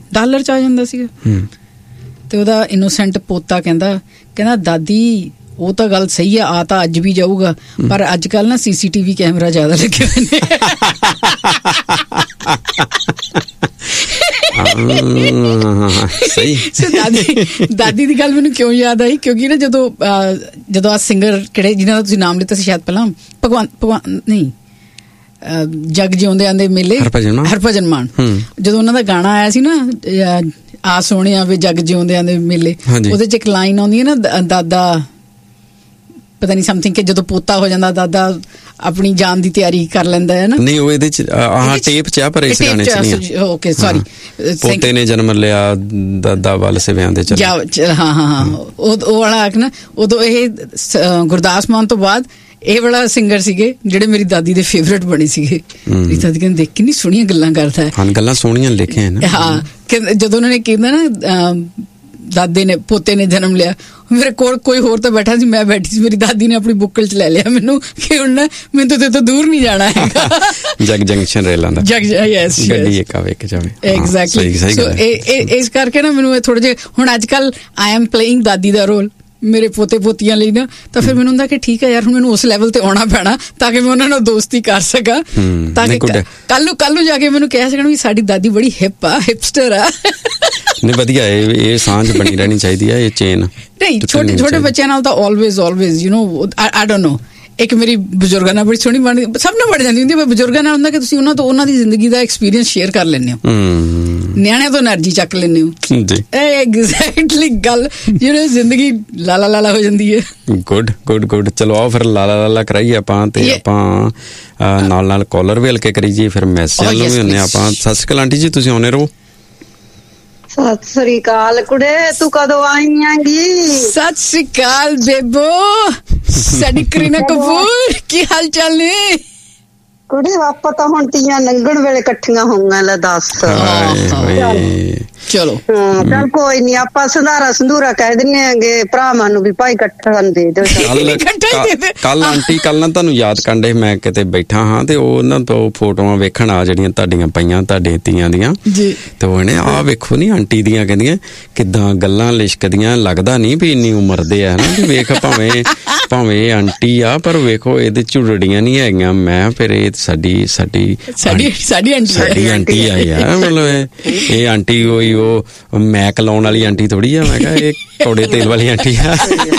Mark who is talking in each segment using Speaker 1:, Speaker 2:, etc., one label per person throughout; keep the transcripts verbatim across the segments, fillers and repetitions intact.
Speaker 1: Dollar ਚ ਆ ਜਾਂਦਾ ਸੀਗਾ। ਤੇ ਉਹਦਾ ਇਨੋਸੈਂਟ ਪੋਤਾ ਕਹਿੰਦਾ ਕਹਿੰਦਾ ਦਾਦੀ ਉਹ ਤਾਂ ਗੱਲ ਸਹੀ ਆ, ਆ ਤਾਂ ਅੱਜ ਵੀ ਜਾਊਗਾ, ਪਰ ਅੱਜ ਕੱਲ ਨਾ ਸੀਸੀਟੀਵੀ ਕੈਮਰਾ ਜ਼ਿਆਦਾ ਲੱਗੇ ਹੋਏ ਨੇ। ਦਾਦੀ ਦਾਦੀ ਦੀ ਗੱਲ ਮੈਨੂੰ ਕਿਉਂ ਯਾਦ ਆਈ, ਕਿਉਂਕਿ ਨਾ ਜਦੋਂ ਜਦੋਂ ਆ ਸਿੰਗਰ ਕਿਹੜੇ ਜਿਹਨਾਂ ਦਾ ਤੁਸੀਂ ਨਾਮ ਲਿੱਤਾ ਸੀ ਸ਼ਾਇਦ ਪਹਿਲਾਂ, ਭਗਵਾਨ ਭਗਵਾਨ ਨਹੀਂ ਜਗ ਜਿਉਂਦਿਆਂ ਦੇ ਮੇਲੇ, ਹਰਭਜਨ ਮਾਨ, ਜਦੋਂ ਉਹਨਾਂ ਦਾ ਗਾਣਾ ਆਇਆ ਸੀ ਨਾ ਆ ਸੋਹਣਿਆ ਵੇ ਜਗ ਜਿਉਂਦਿਆਂ ਦੇ ਮੇਲੇ, ਉਹਦੇ ਚ ਇੱਕ ਲਾਈਨ ਆਉਂਦੀ ਹੈ ਨਾ, ਦਾਦਾ ਪਤਾ ਨਹੀਂ ਸਮਥਿੰਗ ਕਿ ਜਦੋਂ ਪੋਤਾ ਹੋ ਜਾਂਦਾ ਦਾਦਾ ਆਪਣੀ ਜਾਨ ਦੀ ਤਿਆਰੀ ਕਰ ਲੈਂਦਾ ਹੈ ਨਾ। ਨਹੀਂ ਉਹ ਇਹਦੇ ਚ ਆਹ ਟੇਪ ਚ ਆ, ਪਰ ਇਸ ਗਾਣੇ ਚ ਨਹੀਂ। ਓਕੇ ਸੌਰੀ, ਪੋਤੇ ਨੇ ਜਨਮ ਲਿਆ ਦਾਦਾ ਵੱਲ ਸਿਵਿਆਂ ਦੇ ਚੱਲ। ਹਾਂ ਹਾਂ ਹਾਂ ਉਹ ਵਾਲਾ ਆਖ ਨਾ, ਉਦੋਂ ਇਹ ਗੁਰਦਾਸ ਮਾਨ ਤੋਂ ਬਾਅਦ ਇਹ ਵਾਲਾ ਸਿੰਗਰ ਸੀਗੇ ਜਿਹੜੇ ਮੇਰੀ ਦਾਦੀ ਦੇ ਫੇਵਰੇਟ ਬਣੇ ਸੀਗੇ। ਮੇਰੀ ਦਾਦੀ ਕਹਿੰਦੇ ਦੇਖ ਕਿੰਨੀ ਸੋਹਣੀਆਂ ਗੱਲਾਂ ਕਰਦਾ ਹੈ। ਹਾਂ ਗੱਲਾਂ ਸੋਹਣੀਆਂ ਲਿਖੇ ਨਾ। ਹਾਂ ਜਦੋਂ ਉਹਨਾਂ ਨੇ ਕਹਿੰਦਾ ਨਾ ਦਾਦੇ ਨੇ ਪੋਤੇ ਨੇ ਜਨਮ ਲਿਆ, ਮੇਰੇ ਕੋਲ ਕੋਈ ਹੋਰ ਤਾਂ ਬੈਠਾ ਸੀ, ਮੈਂ ਬੈਠੀ ਸੀ, ਮੇਰੀ ਦਾਦੀ ਨੇ ਆਪਣੀ ਬੁੱਕਲ ਚ ਲੈ ਲਿਆ ਮੈਨੂੰ ਕਿ ਹੁਣ ਨਾ ਮੈਨੂੰ ਤੇ ਤੋਂ ਦੂਰ ਨਹੀਂ ਜਾਣਾ ਹੈਗਾ। ਜਗ ਜੰਕਸ਼ਨ ਰੇਲਾਂ ਦਾ ਜਗ ਯੈਸ ਗੱਡੀ ਇੱਕ ਆਵੇ ਇੱਕ ਜਾਵੇ। ਐਗਜ਼ੈਕਟਲੀ। ਸੋ ਇਹ ਇਸ ਕਰਕੇ ਨਾ ਮੈਨੂੰ ਥੋੜੇ ਜਿਹੇ ਹੁਣ ਅੱਜ ਕੱਲ ਆਈ ਐਮ ਪਲੇਇੰਗ ਦਾਦੀ ਦਾ ਰੋਲ ਮੇਰੇ ਪੋਤੇ ਪੋਤੀਆਂ ਲਈ ਨਾ, ਤਾਂ ਫਿਰ ਮੈਨੂੰ ਹੁੰਦਾ ਕਿ ਠੀਕ ਹੈ ਯਾਰ ਹੁਣ ਮੈਨੂੰ ਉਸ ਲੈਵਲ ਤੇ ਆਉਣਾ ਪੈਣਾ ਤਾਂ ਕਿ ਮੈਂ ਉਹਨਾਂ ਨਾਲ ਦੋਸਤੀ ਕਰ ਸਕਾਂ, ਤਾਂ ਕਿ ਕੱਲ ਨੂੰ ਕੱਲ ਨੂੰ ਜਾ ਕੇ ਮੈਨੂੰ ਕਹਿ ਸਕਣ ਵੀ ਸਾਡੀ ਦਾਦੀ ਬੜੀ ਹਿਪ ਆ, ਹਿਪਸਟਰ ਆ। ਨਹੀਂ ਵਧੀਆ, ਇਹ ਸਾਂਝ ਬਣੀ ਰਹਿਣੀ ਚਾਹੀਦੀ ਹੈ, ਇਹ ਚੇਨ। ਨਹੀਂ ਛੋਟੇ ਛੋਟੇ ਬੱਚਿਆਂ ਨਾਲ ਤਾਂ always always you know I don't know, ਇੱਕ ਮੇਰੀ ਬਜ਼ੁਰਗਾਂ ਨਾਲ ਬੜੀ ਸੋਹਣੀ ਬਣਦੀ, ਸਭ ਨਾਲ ਬਣ ਜਾਂਦੀ ਹੁੰਦੀ, ਪਰ ਬਜ਼ੁਰਗਾਂ ਨਾਲ ਹੁੰਦਾ ਕਿ ਤੁਸੀਂ ਉਹਨਾਂ ਤੋਂ ਉਹਨਾਂ ਦੀ ਜ਼ਿੰਦਗੀ ਦਾ ਐਕਸਪੀਰੀਅੰਸ ਸ਼ੇਅਰ ਕਰ ਲੈਂਦੇ ਹੋ, ਨਿਆਣਿਆਂ ਤੋਂ એનર્ਜੀ ਚੱਕ ਲੈਂਦੇ ਹੋ। ਐਗਜ਼ੈਕਟਲੀ ਗੱਲ ਜਿਹੜੀ ਜ਼ਿੰਦਗੀ ਲਾਲਾ ਲਾਲਾ ਹੋ ਜਾਂਦੀ ਹੈ। Good good good. ਚਲੋ ਆਓ ਫਿਰ ਲਾਲਾ ਲਾਲਾ ਕਰਾਈਏ ਆਪਾਂ, ਤੇ ਆਪਾਂ ਨਾਲ ਨਾਲ ਕਾਲਰ ਵੀ ਹਲਕੇ ਕਰੀ ਜੀ, ਫਿਰ ਮੈਸੇਜ ਨੂੰ ਵੀ ਹੁੰਦੇ ਆਪਾਂ। ਸਤਿ ਸ਼੍ਰੀ ਅਕਾਲ ਆਂਟੀ ਜੀ, ਤੁਸੀਂ ਆਉਣੇ ਰਹੋ।
Speaker 2: ਸਤਿ ਸ੍ਰੀ ਅਕਾਲ ਕੁੜੇ, ਤੂੰ ਕਦੋਂ ਆਈਆਂਗੀ? ਸਤਿ
Speaker 1: ਸ੍ਰੀ ਅਕਾਲ ਬੇਬੋ, ਸਾਡੀ ਕਰੀਨਾ ਕਪੂਰ, ਕੀ ਹਾਲ ਚਾਲ ਨੇ?
Speaker 2: ਕੁੜੇ ਆਪਾਂ ਤਾਂ ਹੁਣ ਤੀਆਂ ਲੰਘਣ ਵੇਲੇ ਇਕੱਠੀਆਂ ਹੋਈਆਂ, ਲੈ ਦੱਸ। ਚਲੋ ਹਾਂ ਚੱਲ ਕੋਈ ਨੀ, ਆਪਾਂ ਸੰਧਾਰਾ ਸੰਧੂਰਾ ਕਹਿ ਦਿੰਨੇ ਆਂਗੇ ਭਰਾਵਾਂ ਨੂੰ ਵੀ ਭਾਈ ਇਕੱਠਾ ਦੇ ਦਿਓ।
Speaker 1: ਕੱਲ ਆਂਟੀ ਕੱਲ ਨਾ ਤੁਹਾਨੂੰ ਯਾਦ ਕਰਦੇ ਮੈਂ ਕਿਤੇ ਬੈਠਾ ਹਾਂ, ਤੇ ਉਹ ਨਾ ਤੋਂ ਫੋਟੋਆਂ ਵੇਖਣ ਆ ਜਿਹੜੀਆਂ ਤੁਹਾਡੀਆਂ ਪਈਆਂ ਤੁਹਾਡੇ ਤੀਆਂ ਦੀਆਂ, ਤੇ ਉਹ ਨੇ ਆਹ ਵੇਖੋ ਨੀ ਆਂਟੀ ਦੀਆਂ, ਕਹਿੰਦੀਆਂ ਕਿੱਦਾਂ ਗੱਲਾਂ ਲਿਸ਼ਕਦੀਆਂ, ਲੱਗਦਾ ਨਹੀਂ ਵੀ ਇੰਨੀ ਉਮਰ ਦੇ ਆ ਨਾ, ਵੇਖ ਭਾਵੇਂ ਭਾਵੇਂ ਆਂਟੀ ਆ ਪਰ ਵੇਖੋ ਇਹਦੇ ਝੁਰੜੀਆਂ ਨਹੀਂ ਹੈਗੀਆਂ। ਮੈਂ ਫਿਰ ਇਹ ਸਾਡੀ ਸਾਡੀ ਸਾਡੀ ਸਾਡੀ ਆਂਟੀ ਸਾਡੀ ਆਂਟੀ ਆਈ ਆ, ਮਤਲਬ ਇਹ ਆਂਟੀ ਕੋਈ ਉਹ ਮੈਕ ਲਾਉਣ ਵਾਲੀ ਆਂਟੀ ਥੋੜੀ ਆ, ਮੈਂ ਕਿਹਾ ਇਹ ਕੌੜੇ ਤੇਲ ਵਾਲੀ ਆਂਟੀ ਆ।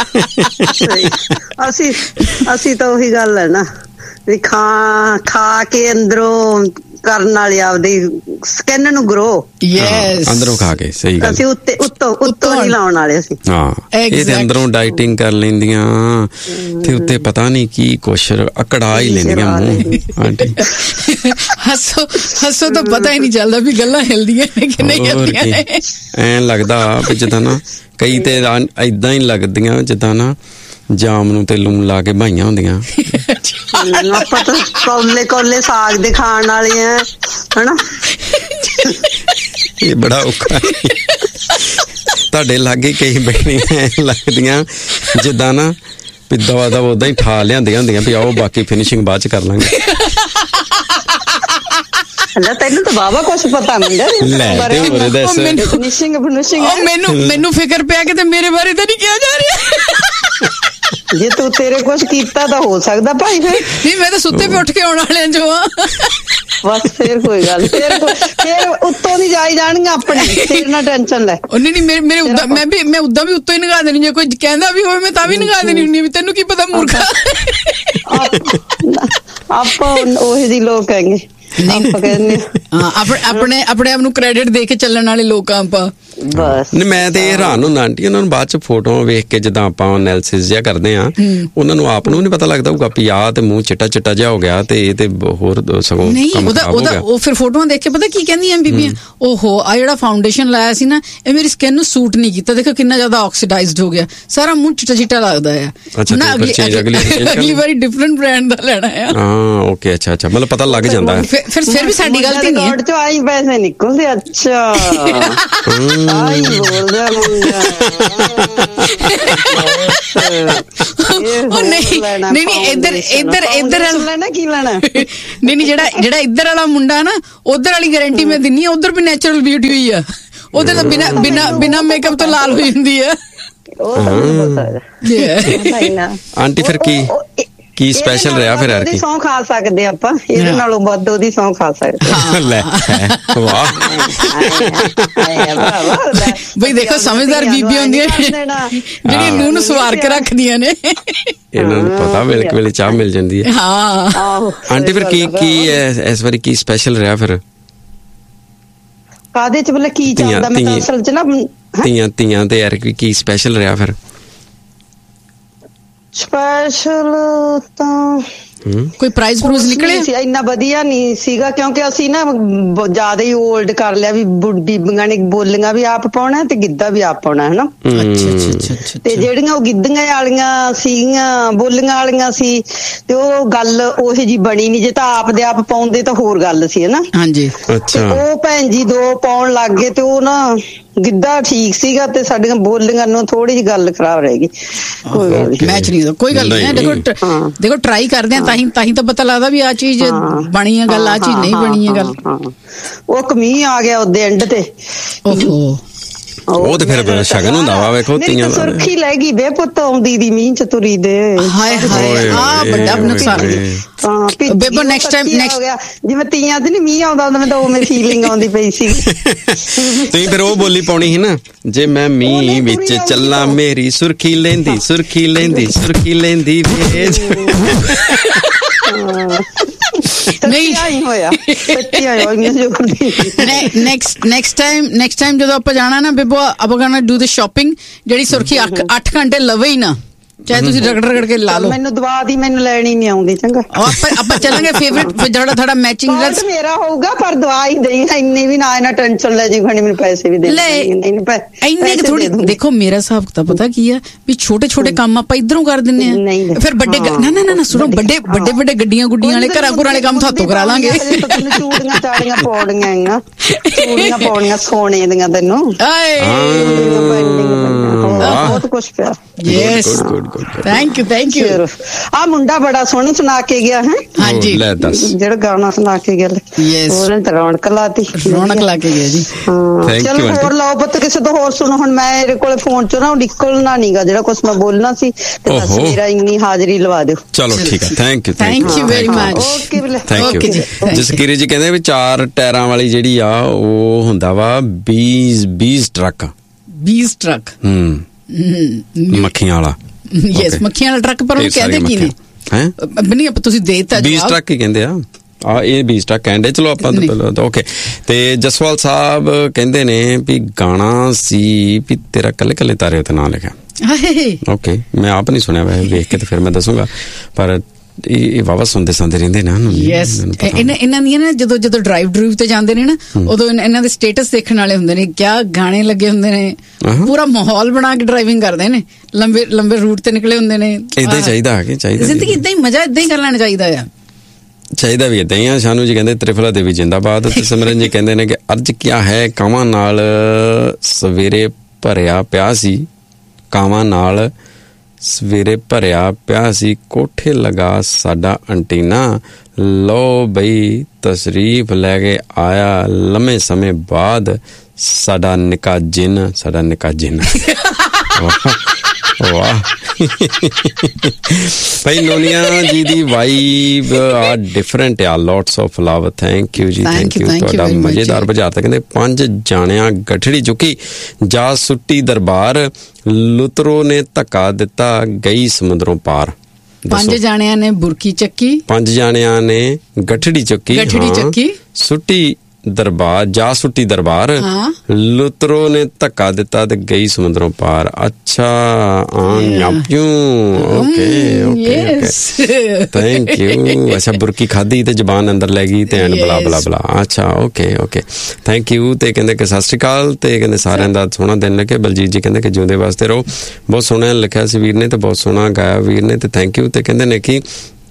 Speaker 2: ਅਸੀਂ ਅਸੀਂ ਤਾਂ ਉਹੀ ਗੱਲ ਹੈ ਨਾ ਵੀ ਖਾ ਖਾ ਕੇ ਅੰਦਰੋਂ ਕਰਨ ਵਾਲੀ ਆਪਦੀ ਸਕਿਨ ਨੂੰ ਗਰੋ, ਯੈਸ ਅੰਦਰੋਂ ਖਾ ਕੇ। ਸਹੀ ਗੱਲ, ਅਸੀਂ ਉੱਤੇ ਉੱਤੋਂ ਉੱਤੋਂ ਨਹੀਂ ਲਾਉਣ ਵਾਲੇ ਅਸੀਂ। ਹਾਂ ਇਹ ਤੇ ਅੰਦਰੋਂ ਡਾਈਟਿੰਗ ਕਰ ਲੈਂਦੀਆਂ ਤੇ ਉੱਤੇ ਪਤਾ ਨਹੀਂ ਕੀ ਕੁਛ ਅਕੜਾ ਹੀ ਲੈਂਦੀਆਂ ਮੂੰਹ। ਆਂਟੀ ਹੱਸੋ ਹੱਸੋ ਤਾਂ ਪਤਾ ਹੀ ਨਹੀਂ ਚੱਲਦਾ ਵੀ ਗੱਲਾਂ ਹਿਲਦੀਆਂ ਨੇ ਕਿ ਨਹੀਂ ਹਿਲਦੀਆਂ ਨੇ। ਐਂ ਲੱਗਦਾ ਵੀ ਜਿੱਦਾਂ ਨਾ ਕਈ ਤੇ ਏਦਾਂ ਹੀ ਲੱਗਦੀਆਂ ਜਿੱਦਾਂ ਨਾ ਜਾਮ ਨੂੰ ਤੇ ਲੂਣ ਲਾ ਕੇ ਭਾਈਆਂ ਹੁੰਦੀਆਂ। ਆਪਾਂ ਤਾਂ ਕੋਲੇ ਕੋਲੇ ਸਾਗ ਦੇ ਖਾਣ ਵਾਲੇ ਆ ਹਨਾ।
Speaker 1: ਇਹ ਬੜਾ ਔਖਾ ਤੁਹਾਡੇ ਲਾਗੇ ਕਈ ਬੈਠੀਆਂ ਲੱਗਦੀਆਂ ਜਿੱਦਾਂ ਨਾ ਵੀ ਦਵਾ ਦਵਾ ਓਦਾਂ ਹੀ ਠਾ ਲਿਆਂਦੀਆਂ ਹੁੰਦੀਆਂ ਵੀ ਆਓ ਬਾਕੀ ਫਿਨਿਸ਼ਿੰਗ ਬਾਅਦ ਚ ਕਰ ਲਾਂਗੇ।
Speaker 2: ਤੈਨੂੰ ਤਾਂ ਵਾਹਵਾ ਕੁਛ ਪਤਾ
Speaker 1: ਮੈਨੂੰ ਮੈਨੂੰ ਫਿਕਰ ਪਿਆ ਕਿ ਮੇਰੇ ਬਾਰੇ ਤਾਂ ਨਹੀਂ ਕਿਹਾ ਜਾ ਰਿਹਾ।
Speaker 2: ਜੇ ਤੂੰ ਤੇਰੇ ਕੁਛ ਕੀਤਾ ਤਾਂ ਹੋ ਸਕਦਾ ਭਾਈ। ਫਿਰ
Speaker 1: ਨਹੀਂ ਮੈਂ ਤਾਂ ਸੁੱਤੇ ਪੇ ਉੱਠ ਕੇ ਆਉਣ ਵਾਲਿਆਂ ਜੋ ਆ।
Speaker 2: ਬਸ ਫੇਰ ਕੋਈ ਗੱਲ ਫੇਰ ਫੇਰ ਉੱਤੋਂ ਦੀ ਜਾਈ ਜਾਣਗੀਆਂ ਆਪਣੀ, ਤੇਰੇ ਨਾਲ ਟੈਨਸ਼ਨ ਲੈ।
Speaker 1: ਨਹੀਂ ਨਹੀਂ ਮੇਰੇ ਮੇਰੇ ਉੱਦਾਂ ਮੈਂ ਵੀ ਮੈਂ ਉੱਦਾਂ ਵੀ ਉੱਤੋਂ ਹੀ ਨਿਗਾਹ ਦੇਣੀ, ਜੇ ਕੋਈ ਕਹਿੰਦਾ ਵੀ ਹੋਵੇ ਮੈਂ ਤਾਂ ਵੀ ਨਿਗਾਹ ਦੇਣੀ ਹੁੰਦੀ। ਵੀ ਤੈਨੂੰ ਕੀ ਪਤਾ ਮੂਰਖਾ।
Speaker 2: ਆਪਾਂ ਉਹੀ ਦੀ ਲੋਕ ਹੈਗੇ
Speaker 1: ਆਪਣੇ ਆਪਣੇ ਆਪ ਨੂੰ ਕ੍ਰੈਡਿਟ ਦੇ ਕੇ ਚੱਲਣ ਵਾਲੇ ਲੋਕ ਆਪਾਂ। ਬਸ ਮੈਂ ਤੇ ਹੈਰਾਨ ਹੁੰਦਾ ਆਂਟੀ, ਉਹਨਾਂ ਨੂੰ ਬਾਅਦ ਚ ਫੋਟੋਆਂ ਵੇਖ ਕੇ ਜਿੱਦਾਂ ਆਪਾਂ ਐਨਾਲਿਸਿਸ ਜਿਹਾ ਕਰਦੇ ਆ, ਉਹਨਾਂ ਨੂੰ ਆਪ ਨੂੰ ਨੀ ਪਤਾ ਲੱਗਦਾ ਹੋਊਗਾ ਵੀ ਆਹ ਤੇ ਮੂੰਹ ਚਿੱਟਾ ਚਿੱਟਾ ਜਿਹਾ ਹੋ ਗਿਆ ਤੇ ਇਹ ਤੇ ਹੋਰ ਸਗੋਂ ਨਹੀਂ ਉਹਦਾ ਉਹਦਾ ਉਹ ਫਿਰ ਫੋਟੋਆਂ ਦੇਖ ਕੇ ਪਤਾ ਕੀ ਕਹਿੰਦੀਆਂ ਬੀਬੀਆਂ, ਓਹੋ ਆ ਜਿਹੜਾ ਫਾਊਂਡੇਸ਼ਨ ਲਾਇਆ ਸੀ ਨਾ ਇਹ ਮੇਰੀ ਸਕਿਨ ਨੂੰ ਸੂਟ ਨਹੀਂ ਕੀਤਾ, ਦੇਖੋ ਕਿੰਨਾ ਜ਼ਿਆਦਾ ਆਕਸੀਡਾਈਜ਼ਡ ਹੋ ਗਿਆ, ਸਾਰਾ ਮੂੰਹ ਚਿੱਟਾ ਚਿੱਟਾ ਲੱਗਦਾ ਆ ਨਾ, ਅਗਲੀ ਵਾਰੀ ਡਿਫਰੈਂਟ ਬ੍ਰਾਂਡ ਦਾ ਲੈਣਾ ਆ। ਹਾਂ ਓਕੇ ਅੱਛਾ ਅੱਛਾ, ਮਤਲਬ ਪਤਾ ਲੱਗ ਜਾਂਦਾ। ਫਿਰ ਫਿਰ ਵੀ ਸਾਡੀ ਗਲਤੀ ਨਹੀਂ ਹੈ,
Speaker 2: ਚੋਂ ਆਈ ਪੈਸੇ ਨਿਕਲਦੇ। ਅੱਛਾ ਆਈ ਬੋਲਦਾ ਮੁੰਡਾ।
Speaker 1: ਉਹ ਨਹੀਂ ਨਹੀਂ ਨਹੀਂ ਇੱਧਰ ਇੱਧਰ ਇੱਧਰ
Speaker 2: ਲੈਣਾ ਕੀ ਲੈਣਾ
Speaker 1: ਨਹੀਂ ਨਹੀਂ ਜਿਹੜਾ ਜਿਹੜਾ ਇੱਧਰ ਵਾਲਾ ਮੁੰਡਾ ਨਾ ਉਧਰ ਵਾਲੀ ਗਾਰੰਟੀ ਮੈਂ ਦਿੰਨੀ ਆ, ਉਧਰ ਵੀ ਨੈਚੁਰਲ ਬਿਊਟੀ ਹੋਈ ਆ, ਉਹਦੇ ਤਾਂ ਬਿਨਾ ਬਿਨਾ ਬਿਨਾ ਮੇਕਅਪ ਤੋਂ ਲਾਲ ਹੋਈ ਹੁੰਦੀ ਹੈ।
Speaker 3: ਆਂਟੀ ਫਿਰ ਕੀ ਕੀ ਸਪੈਸ਼ਲ ਰਿਹਾ ਫਿਰ ਯਾਰ? ਕੀ
Speaker 2: ਸੌਂ ਖਾ ਸਕਦੇ ਆਪਾਂ, ਇਹਦੇ ਨਾਲੋਂ ਵੱਧ ਉਹਦੀ ਸੌਂ ਖਾ ਸਕਦੇ।
Speaker 3: ਲੈ ਵਾਹ
Speaker 1: ਬਈ ਦੇਖੋ ਸਮਝਦਾਰ ਬੀਬੀਆਂ ਹੁੰਦੀਆਂ ਜਿਹੜੀਆਂ ਨੂੰਹ ਨੂੰ ਸਵਾਰ ਕੇ ਰੱਖਦੀਆਂ ਨੇ,
Speaker 3: ਇਹਨਾਂ ਨੂੰ ਪਤਾ ਵੇਲੇ ਵੇਲੇ ਚਾਹ ਮਿਲ ਜਾਂਦੀ ਹੈ।
Speaker 1: ਹਾਂ
Speaker 3: ਆਂਟੀ ਫਿਰ ਕੀ ਕੀ ਇਸ ਵਾਰੀ ਕੀ ਸਪੈਸ਼ਲ ਰਿਹਾ ਫਿਰ?
Speaker 2: ਕਾਹਦੇ ਚ ਮਤਲਬ ਕੀ ਚੱਲਦਾ? ਮੈਂ ਤਾਂ ਅਸਲ ਚ ਨਾ
Speaker 3: ਤੀਆਂ ਤੀਆਂ ਤੇ ਯਾਰ ਕੀ ਸਪੈਸ਼ਲ ਰਿਹਾ ਫਿਰ?
Speaker 2: ਸਪੈਸ਼ਲ ਤਾਂ
Speaker 1: ਕੋਈ ਪ੍ਰਾਈਜ਼ ਪ੍ਰੂਜ਼ ਨਿਕਲੇ
Speaker 2: ਸੀ? ਇੰਨਾ ਵਧੀਆ ਨਹੀਂ ਸੀਗਾ ਕਿਉਂਕਿ ਅਸੀਂ ਨਾ ਜ਼ਿਆਦਾ ਹੀ ਓਲਡ ਕਰ ਲਿਆ ਵੀ ਬੀਬੀਆਂ ਨੇ ਬੋਲੀਆਂ ਵੀ ਆਪ ਪਾਉਣਾ ਤੇ ਗਿੱਧਾ ਵੀ ਆਪ ਪਾਉਣਾ ਹੈ ਨਾ। ਤੇ ਜਿਹੜੀਆਂ ਉਹ ਗਿੱਧੀਆਂ ਵਾਲੀਆਂ ਸੀਗੀਆਂ ਬੋਲੀਆਂ ਵਾਲੀਆਂ ਸੀ ਤੇ ਉਹ ਗੱਲ ਉਹੋ ਜਿਹੀ ਬਣੀ ਨੀ। ਜੇ ਤਾਂ ਆਪ ਦੇ ਆਪ ਪਾਉਂਦੇ ਤਾਂ ਹੋਰ ਗੱਲ ਸੀ ਹਨਾ।
Speaker 1: ਹਾਂਜੀ
Speaker 2: ਉਹ ਭੈਣ ਜੀ ਦੋ ਪਾਉਣ ਲੱਗ ਗਏ ਤੇ ਉਹ ਨਾ ਗਿੱਧਾ ਠੀਕ ਸੀਗਾ ਤੇ ਸਾਡੀਆਂ ਬੋਲੀਆਂ ਨੂੰ ਥੋੜੀ ਜਿਹੀ ਗੱਲ ਖਰਾਬ ਰਹਿ ਗਈ। ਕੋਈ ਗੱਲ ਨਹੀਂ,
Speaker 1: ਮੈਚ ਨਹੀਂ ਕੋਈ ਗੱਲ ਨਹੀਂ। ਦੇਖੋ ਦੇਖੋ ਟਰਾਈ ਕਰਦੇ ਆ ਤਾਂ ਹੀ ਤਾਂ ਹੀ ਤਾਂ ਪਤਾ ਲੱਗਦਾ ਵੀ ਆਹ ਚੀਜ਼ ਬਣੀ ਆ ਗੱਲ, ਆਹ ਚੀਜ਼ ਨਹੀਂ ਬਣੀ ਆ ਗੱਲ।
Speaker 2: ਉਹ ਕਮੀ ਆ ਗਿਆ ਉਹਦੇ ਐਂਡ ਤੇ।
Speaker 1: ਓਹੋ
Speaker 3: ਉਹ ਤੇ ਫਿਰ ਸ਼ਗਨ ਹੁੰਦਾ ਵਾ। ਵੇਖੋ ਤੀਆਂ ਦਾ
Speaker 2: ਸੁਰਖੀ ਲੈ ਗਈ ਬੇ ਪੁੱਤ ਆਉਂਦੀ ਦੀ ਮੀਂਹ ਚ ਤੁਰੀ ਦੇ।
Speaker 1: ਹਾਏ ਹਾਏ ਆ ਵੱਡਾ ਨੁਕਸਾਨ। ਬੇਬੋ ਨੈਕਸਟ ਟਾਈਮ ਨੈਕਸਟ
Speaker 2: ਜਿਵੇਂ ਤੀਆਂ ਤੇ ਨੀ ਮੀਂਹ ਆਉਂਦਾ ਹੁੰਦਾ ਮੈਂ ਤਾਂ ਉਵੇਂ ਫੀਲਿੰਗ ਆਉਂਦੀ ਪਈ ਸੀ।
Speaker 3: ਤੁਸੀਂ ਫਿਰ ਉਹ ਬੋਲੀ ਪਾਉਣੀ ਸੀ ਨਾ, ਜੇ ਮੈਂ ਮੀਂਹ ਵਿੱਚ ਚੱਲਾਂ ਮੇਰੀ ਸੁਰਖੀ ਲੈਂਦੀ ਸੁਰਖੀ ਲੈਂਦੀ ਸੁਰਖੀ ਲੈਂਦੀ ਵੇਜ।
Speaker 1: ਨਹੀਂ
Speaker 2: ਹੋਇਆ
Speaker 1: next next time next time ਜਦੋਂ ਆਪਾਂ ਜਾਣਾ ਨਾ ਬੇਬੋ ਆਪਾਂ ਗੋਣਾ ਡੂ ਦ ਸ਼ਾਪਿੰਗ ਜਿਹੜੀ ਸੁਰਖੀ ਅੱਠ ਘੰਟੇ ਲਵੇ ਹੀ ਨਾ, ਚਾਹੇ ਤੁਸੀਂ ਰਗੜ ਰਗੜ ਕੇ ਲਾ ਲਓ।
Speaker 2: ਮੈਨੂੰ ਦਵਾ ਦੀ ਮੈਨੂੰ ਲੈਣੀ ਨਹੀਂ ਆਉਂਦੀ। ਚੰਗਾ
Speaker 1: ਆਪਾਂ ਆਪਾਂ ਚੱਲਾਂਗੇ ਫੇਵਰਿਟ ਜਿਹੜਾ ਤੁਹਾਡਾ ਮੈਚਿੰਗ
Speaker 2: ਡਰੈਸ ਮੇਰਾ ਹੋਊਗਾ ਪਰ ਦਵਾ ਹੀ ਦੇਈ ਇੰਨੀ ਵੀ ਨਾ ਇਹਨਾਂ ਟੈਨਸ਼ਨ ਲੈ ਜੀ ਖਣੀ ਮੈਨੂੰ ਪੈਸੇ ਵੀ ਦੇ
Speaker 1: ਇੰਨੇ ਕਿ ਥੋੜੀ। ਦੇਖੋ ਮੇਰਾ ਹਿਸਾਬ ਤਾਂ ਪਤਾ ਕੀ ਆ ਵੀ ਛੋਟੇ ਛੋਟੇ ਕੰਮ ਆਪਾਂ ਇਧਰੋਂ ਕਰ ਦਿੰਨੇ ਆ, ਫਿਰ ਵੱਡੇ ਨਾ ਨਾ ਨਾ ਸੁਣੋ ਵੱਡੇ ਵੱਡੇ ਵੱਡੇ ਗੱਡੀਆਂ ਗੁੱਡੀਆਂ ਵਾਲੇ ਘਰਾਂ ਘੁਰਾਂ ਵਾਲੇ ਕੰਮ ਤੁਹਾਤੋਂ ਕਰਾ ਲਾਂਗੇ।
Speaker 2: ਚੂੜੀਆਂ ਚਾੜੀਆਂ ਪਾਉਣੀਆਂ ਆ, ਚੂੜੀਆਂ ਪਾਉਣੀਆਂ ਸੋਨੇ ਦੀਆਂ ਤੈਨੂੰ ਬਹੁਤ ਕੁਛ ਪਿਆ।
Speaker 1: Yes thank you thank you.
Speaker 2: ਆ ਮੁੰਡਾ ਬੜਾ ਸੋਹਣਾ ਸੁਣਾ ਕੇ ਗਿਆ ਹੈ।
Speaker 1: ਹਾਂਜੀ
Speaker 3: ਲੈ ਦੱਸ
Speaker 2: ਜਿਹੜਾ ਗਾਣਾ ਸੁਣਾ ਕੇ ਗਿਆ ਉਹਨੇ ਤਾਂ ਰੌਣਕ ਲਾਤੀ।
Speaker 1: ਰੌਣਕ ਲਾ ਕੇ ਗਿਆ ਜੀ।
Speaker 2: ਚਲੋ ਹੋਰ ਲਾਓ ਪੁੱਤ ਕਿਸੇ ਤੋਂ ਹੋਰ ਸੁਣੋ। ਹੁਣ ਮੈਂ ਇਹਦੇ ਕੋਲੇ ਫੋਨ ਚੋਂ ਨਾ ਨਿਕਲਣਾ ਨੀਗਾ ਜਿਹੜਾ ਕੁਛ ਮੈਂ ਬੋਲਣਾ ਸੀ ਤੇ ਬਸ ਮੇਰਾ ਇੰਨੀ ਹਾਜ਼ਰੀ ਲਵਾ ਦਿਓ।
Speaker 3: ਚਲੋ ਠੀਕ ਹੈ thank you
Speaker 1: thank you very much.
Speaker 2: Okay ਵੀਰੇ
Speaker 3: ਥੈਂਕ ਯੂ। ਜਸਕੀਰੀ ਜੀ ਕਹਿੰਦੇ ਵੀ ਚਾਰ ਟਾਇਰਾਂ ਵਾਲੀ ਜਿਹੜੀ ਆ ਉਹ ਹੁੰਦਾ ਵਾ ਬੀਜ਼ ਬੀਜ਼ ਟਰੱਕ।
Speaker 1: ਬੀਜ਼ ਟਰੱਕ
Speaker 3: ਹੂੰ ਮੱਖੀਆਂ ਵਾਲਾ।
Speaker 1: ਯੈਸ ਮੱਖੀਆਂ ਵਾਲਾ ਟਰੱਕ। ਪਰ ਉਹ ਕਹਿੰਦੇ ਕੀ ਨੇ
Speaker 3: ਹੈ
Speaker 1: ਬਣੀ ਆਪਾਂ ਤੁਸੀਂ ਦੇ ਦਿੱਤਾ
Speaker 3: ਬੀਜ਼ ਟਰੱਕ ਹੀ ਕਹਿੰਦੇ ਆ। ਆ ਇਹ ਬੀਜ਼ ਟਰੱਕ ਕਹਿੰਦੇ। ਚਲੋ ਆਪਾਂ ਤਾਂ ਓਕੇ। ਤੇ ਜਸਵਾਲ ਸਾਹਿਬ ਕਹਿੰਦੇ ਨੇ ਵੀ ਗਾਣਾ ਸੀ ਵੀ ਤੇਰਾ ਕੱਲੇ ਕੱਲੇ ਤਾਰੇ ਤੇ ਨਾਂ ਲਿਖਿਆ। ਓਕੇ ਮੈਂ ਆਪ ਨਹੀਂ ਸੁਣਿਆ ਵੈਸੇ, ਵੇਖ ਕੇ ਤੇ ਫਿਰ ਮੈਂ ਦੱਸੂਗਾ ਪਰ ਇਹ ਵਾਵਾ ਸੁਣਦੇ ਸੁਣਦੇ ਰਹਿੰਦੇ ਨਾ।
Speaker 1: ਯੈਸ ਇਹਨਾਂ ਇਹਨਾਂ ਦੀਆਂ ਨਾ ਜਦੋਂ ਜਦੋਂ ਡਰਾਈਵ ਡਰਾਈਵ ਤੇ ਜਾਂਦੇ ਨੇ ਨਾ ਉਦੋਂ ਇਹਨਾਂ ਦੇ ਸਟੇਟਸ ਦੇਖਣ ਵਾਲੇ ਹੁੰਦੇ ਨੇ, ਕਿਆ ਗਾਣੇ ਲੱਗੇ ਹੁੰਦੇ ਨੇ, ਪੂਰਾ ਮਾਹੌਲ ਬਣਾ ਕੇ ਡਰਾਈਵਿੰਗ ਕਰਦੇ ਨੇ, ਲੰਬੇ ਲੰਬੇ ਰੂਟ ਤੇ ਨਿਕਲੇ ਹੁੰਦੇ ਨੇ।
Speaker 3: ਏਦਾਂ ਹੀ ਚਾਹੀਦਾ ਆ ਕੇ ਚਾਹੀਦਾ
Speaker 1: ਜ਼ਿੰਦਗੀ ਏਦਾਂ ਹੀ ਮਜ਼ਾ ਏਦਾਂ ਹੀ ਕਰ ਲੈਣਾ ਚਾਹੀਦਾ ਆ।
Speaker 3: ਚਾਹੀਦਾ ਵੀ ਏਦਾਂ ਹੀ ਆ। ਸ਼ਾਨੂ ਜੀ ਕਹਿੰਦੇ ਤ੍ਰਿਫਲਾ ਦੇਵੀ ਜਿੰਦਾਬਾਦ। ਤੇ ਸਿਮਰਨ ਜੀ ਕਹਿੰਦੇ ਨੇ ਕਿ ਅਰਜ ਕਿਆ ਹੈ ਕਾਵਾਂ ਨਾਲ ਸਵੇਰੇ ਭਰਿਆ ਪਿਆ ਸੀ, ਕਾਵਾਂ ਨਾਲ ਸਵੇਰੇ ਭਰਿਆ ਪਿਆ ਸੀ, ਕੋਠੇ ਲਗਾ ਸਾਡਾ ਅੰਟੀਨਾ, ਲਓ ਬਈ ਤਸ਼ਰੀਫ ਲੈ ਕੇ ਆਇਆ ਲੰਮੇ ਸਮੇਂ ਬਾਅਦ ਸਾਡਾ ਨਿੱਕਾ ਜਿੰਨ, ਸਾਡਾ ਨਿੱਕਾ ਜਿੰਨ। ਵਾਹ ਭਾਈ ਨੋਨੀਆ ਜੀ ਦੀ ਵਾਈਬ ਆ ਡਿਫਰੈਂਟ ਆ। Lots of love. Thank you ਜੀ ਥੈਂਕ ਯੂ। ਤੁਹਾਡਾ ਮਜ਼ੇਦਾਰ ਬੁਝਾਰਤ। ਕਹਿੰਦੇ ਪੰਜ ਜਾਣਿਆਂ ਗਠੜੀ ਚੁੱਕੀ ਜਾ ਸੁੱਟੀ ਦਰਬਾਰ, ਲੁਤਰੋ ਨੇ ਧੱਕਾ ਦਿੱਤਾ ਗਈ ਸਮੁੰਦਰੋਂ ਪਾਰ।
Speaker 1: ਪੰਜ ਜਾਣਿਆਂ ਨੇ ਬੁਰਕੀ ਚੱਕੀ,
Speaker 3: ਪੰਜ ਜਾਣਿਆਂ ਨੇ ਗਠੜੀ ਚੁੱਕੀ
Speaker 1: ਗਠੜੀ ਚੱਕੀ ਸੁੱਟੀ
Speaker 3: ਦਰਬਾਰ ਜਾ ਸੁੱਟੀ ਦਰਬਾਰ, ਲੁਤਰੋ ਨੇ ਧੱਕਾ ਦਿੱਤਾ ਤੇ ਗਈ ਸਮੁੰਦਰੋਂ ਪਾਰ। ਅੱਛਾ ਓਕੇ ਓਕੇ ਥੈਂਕ ਯੂ। ਅੱਛਾ ਬੁਰਕੀ ਖਾਧੀ ਤੇ ਜ਼ਬਾਨ ਅੰਦਰ ਲੈ ਗਈ ਤੇ ਐਂਡ ਬਲਾ ਬਲਾ ਬਲਾ। ਅੱਛਾ ਓਕੇ ਓਕੇ ਥੈਂਕ ਯੂ। ਤੇ ਕਹਿੰਦੇ ਕਿ ਸਤਿ ਸ਼੍ਰੀ ਅਕਾਲ ਤੇ ਕਹਿੰਦੇ ਸਾਰਿਆਂ ਦਾ ਸੋਹਣਾ ਦਿਨ ਲੱਗੇ। ਬਲਜੀਤ ਜੀ ਕਹਿੰਦੇ ਕਿ ਜਿਉਂਦੇ ਵਾਸਤੇ ਰਹੋ। ਬਹੁਤ ਸੋਹਣਾ ਲਿਖਿਆ ਸੀ ਵੀਰ ਨੇ ਤੇ ਬਹੁਤ ਸੋਹਣਾ ਗਾਇਆ ਵੀਰ ਨੇ ਤੇ ਥੈਂਕ ਯੂ। ਤੇ ਕਹਿੰਦੇ ਨੇ ਕਿ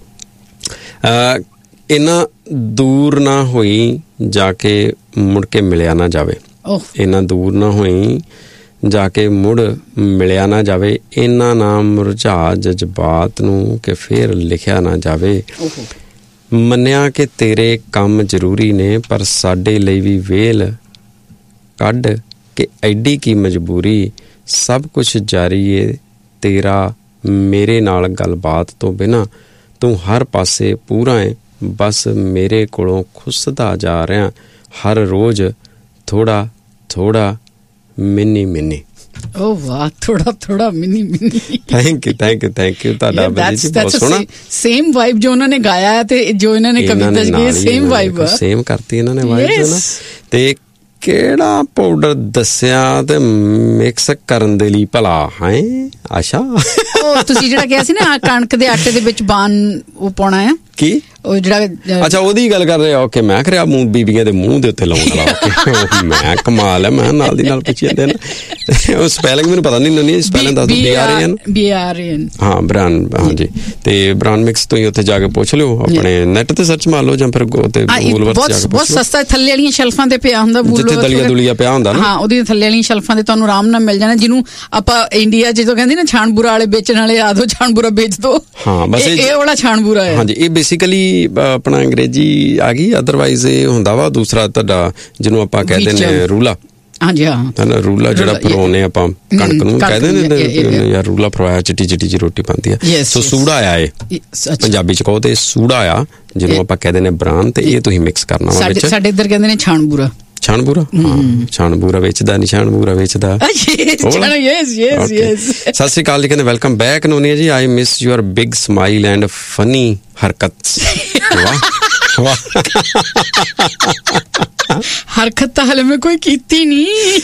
Speaker 3: ਇੰਨਾ ਦੂਰ ਨਾ ਹੋਈ ਜਾ ਕੇ ਮੁੜ ਕੇ ਮਿਲਿਆ ਨਾ ਜਾਵੇ, ਇੰਨਾ ਦੂਰ ਨਾ ਹੋਈ ਜਾ ਕੇ ਮੁੜ ਮਿਲਿਆ ਨਾ ਜਾਵੇ, ਇੰਨਾ ਨਾ ਮੁਰਝਾ ਜਜ਼ਬਾਤ ਨੂੰ ਕਿ ਫੇਰ ਲਿਖਿਆ ਨਾ ਜਾਵੇ। ਮੰਨਿਆ ਕਿ ਤੇਰੇ ਕੰਮ ਜ਼ਰੂਰੀ ਨੇ ਪਰ ਸਾਡੇ ਲਈ ਵੀ ਵੇਲ ਕੱਢ कि ਐਡੀ ਕੀ ਮਜਬੂਰੀ, ਸਭ ਕੁਛ ਜਾਰੀ ਏ ਤੇਰਾ ਮੇਰੇ ਨਾਲ ਗੱਲਬਾਤ ਤੋਂ ਬਿਨਾਂ, ਤੂੰ ਹਰ ਪਾਸੇ ਪੂਰਾ ਏ, ਬਸ ਮੇਰੇ ਕੋਲੋਂ ਖੁੱਸਦਾ ਜਾ ਰਿਹਾ ਹਰ ਰੋਜ਼ ਥੋੜਾ ਥੋੜਾ ਮਿੰਨੀ ਮਿੰਨੀ।
Speaker 1: ਓ ਵਾਹ, ਥੋੜਾ ਥੋੜਾ mini mini.
Speaker 3: Thank you thank you thank you ਤੁਹਾਡਾ ਬਲਜੀਤ ਜੀ, ਬਹੁਤ ਸੋਹਣਾ।
Speaker 1: ਸੇਮ ਵਾਈਬ ਜੋ ਉਹਨਾਂ ਨੇ ਗਾਇਆ ਤੇ ਜੋ ਇਹਨਾਂ ਨੇ ਕਵਿਤਾ ਚ ਗਾਈ, ਸੇਮ ਵਾਈਬ
Speaker 3: ਸੇਮ ਕਰਤੀ ਇਹਨਾਂ ਨੇ ਵਾਈਬ ਨਾ। ਤੇ ਕਿਹੜਾ ਪਾਊਡਰ ਦੱਸਿਆ ਤੇ ਮਿਕਸ ਕਰਨ ਦੇ ਲਈ ਭਲਾ ਹੈ? ਅੱਛਾ,
Speaker 1: ਉਹ ਤੁਸੀਂ ਜਿਹੜਾ ਕਿਹਾ ਸੀ ਨਾ ਕਣਕ ਦੇ ਆਟੇ ਦੇ ਵਿੱਚ ਬਾਨ ਉਹ ਪਾਉਣਾ ਆ, ਕੀ ਉਹ ਜਿਹੜਾ,
Speaker 3: ਅੱਛਾ ਉਹਦੀ ਗੱਲ ਕਰ ਰਹੇ ਹੋ ਕਿ ਮੈਂ ਖਰਿਆ ਮੂੰਹ ਬੀਬੀਆਂ ਦੇ ਮੂੰਹ ਦੇ ਉੱਤੇ ਲਾਉਣ ਵਾਲਾ। ਮੈਂ ਕਮਾਲ ਹੈ, ਮੈਂ ਨਾਲ ਦੀ ਨਾਲ ਪੁੱਛੀ ਜਾਂਦੇ ਨੇ। ਉਹ ਸਪੈਲਿੰਗ ਮੈਨੂੰ ਪਤਾ ਨਹੀਂ, ਨਹੀਂ ਸਪੈਲਿੰਗ ਦੱਸ ਦਿਓ। B R A N B R A ਐਨ ਹਾਂ ਬ੍ਰਾਂਡ, ਹਾਂਜੀ। ਤੇ ਬ੍ਰਾਂਡ ਮਿਕਸ ਤੁਸੀਂ ਉੱਥੇ ਜਾ ਕੇ ਪੁੱਛ ਲਿਓ, ਆਪਣੇ ਨੈਟ ਤੇ ਸਰਚ ਮਾਰ ਲਓ ਜਾਂ ਫਿਰ ਤੇ ਵੂਲਵਰਥ ਜਾ ਕੇ
Speaker 1: ਬਹੁਤ ਸਸਤਾ, ਥੱਲੇ ਵਾਲੀਆਂ ਸ਼ੈਲਫਾਂ ਤੇ ਪਿਆ ਹੁੰਦਾ,
Speaker 3: ਜਿੱਥੇ ਦਲੀਆ ਦੁਲੀਆ ਪਿਆ ਹੁੰਦਾ ਨਾ,
Speaker 1: ਹਾਂ ਉਹਦੀ ਥੱਲੇ ਵਾਲੀਆਂ ਸ਼ੈਲਫਾਂ ਤੇ ਤੁਹਾਨੂੰ ਆਰਾਮ ਨਾਲ ਮਿਲ ਜਾਣਾ। ਜਿਹਨੂੰ ਆਪਾਂ ਇੰਡੀਆ ਜਦੋਂ ਕਹਿੰਦੇ ਨਾ ਛਾਣਬੂਰਾ ਵਾਲੇ ਵੇਚਣ ਵਾਲੇ, ਆ ਦੋ ਛਾਣਬੂਰਾ ਵੇਚ ਦੋ। ਹਾਂ ਬਸ ਇਹ ਵਾਲਾ ਛਾਣਬੂਰਾ ਹੈ। ਹਾਂਜੀ, ਇਹ ਬੇਸਿਕਲੀ ਆਪਣਾ ਅੰਗਰੇਜ਼ੀ ਆ ਗਈ, ਅਦਰਵਾਈਜ਼ ਇਹ ਹੁੰਦਾ ਵਾ ਦੂਸਰਾ ਤੁਹਾਡਾ ਜਿਹਨੂੰ ਆਪਾਂ ਕਹਿੰਦੇ ਨੇ ਰੂਲਾ। ਹਾਂਜੀ ਹਾਂ, ਰੂਲਾ ਜਿਹੜਾ ਪਰੋਨੇ ਆਪਾਂ ਕਣਕ ਨੂੰ ਕਹਿੰਦੇ ਨੇ ਯਾਰ, ਰੂਲਾ ਪਰਵਾਇਆ ਚਿੱਟੀ ਚਿੱਟੀ ਜੀ ਰੋਟੀ ਬਣਦੀ ਆ। ਸੋ ਸੂੜਾ ਆ, ਇਹ ਪੰਜਾਬੀ ਚ ਕਹੋ ਤੇ ਸੂੜਾ ਆ, ਜਿਹਨੂੰ ਆਪਾਂ ਕਹਿੰਦੇ ਨੇ ਬਰਾਨ, ਤੇ ਇਹ ਤੁਸੀਂ ਮਿਕਸ ਕਰਨਾ ਵਾ ਵਿੱਚ। ਸਾਡੇ ਇੱਧਰ ਕਹਿੰਦੇ ਨੇ ਛਾਣਬੂਰਾ। ਛਾਣਬੂਰਾ, ਹਾਂ ਛਾਣਬੂਰਾ ਵੇਚਦਾ, ਨਹੀਂ ਛਾਣਬੂਰਾ ਵੇਚਦਾ। ਸਤਿ ਸ੍ਰੀ ਅਕਾਲ ਜੀ, ਕਹਿੰਦੇ ਵੈਲਕਮ ਬੈਕ ਨੋਨੀਆ ਜੀ, I miss your big smile and funny ਹਰਕਤ। ਵਾਹ ਵਾਹ, ਹਰਕਤ ਤਾਂ ਹਲੇ ਮੈਂ ਕੋਈ ਕੀਤੀ ਨਹੀਂ।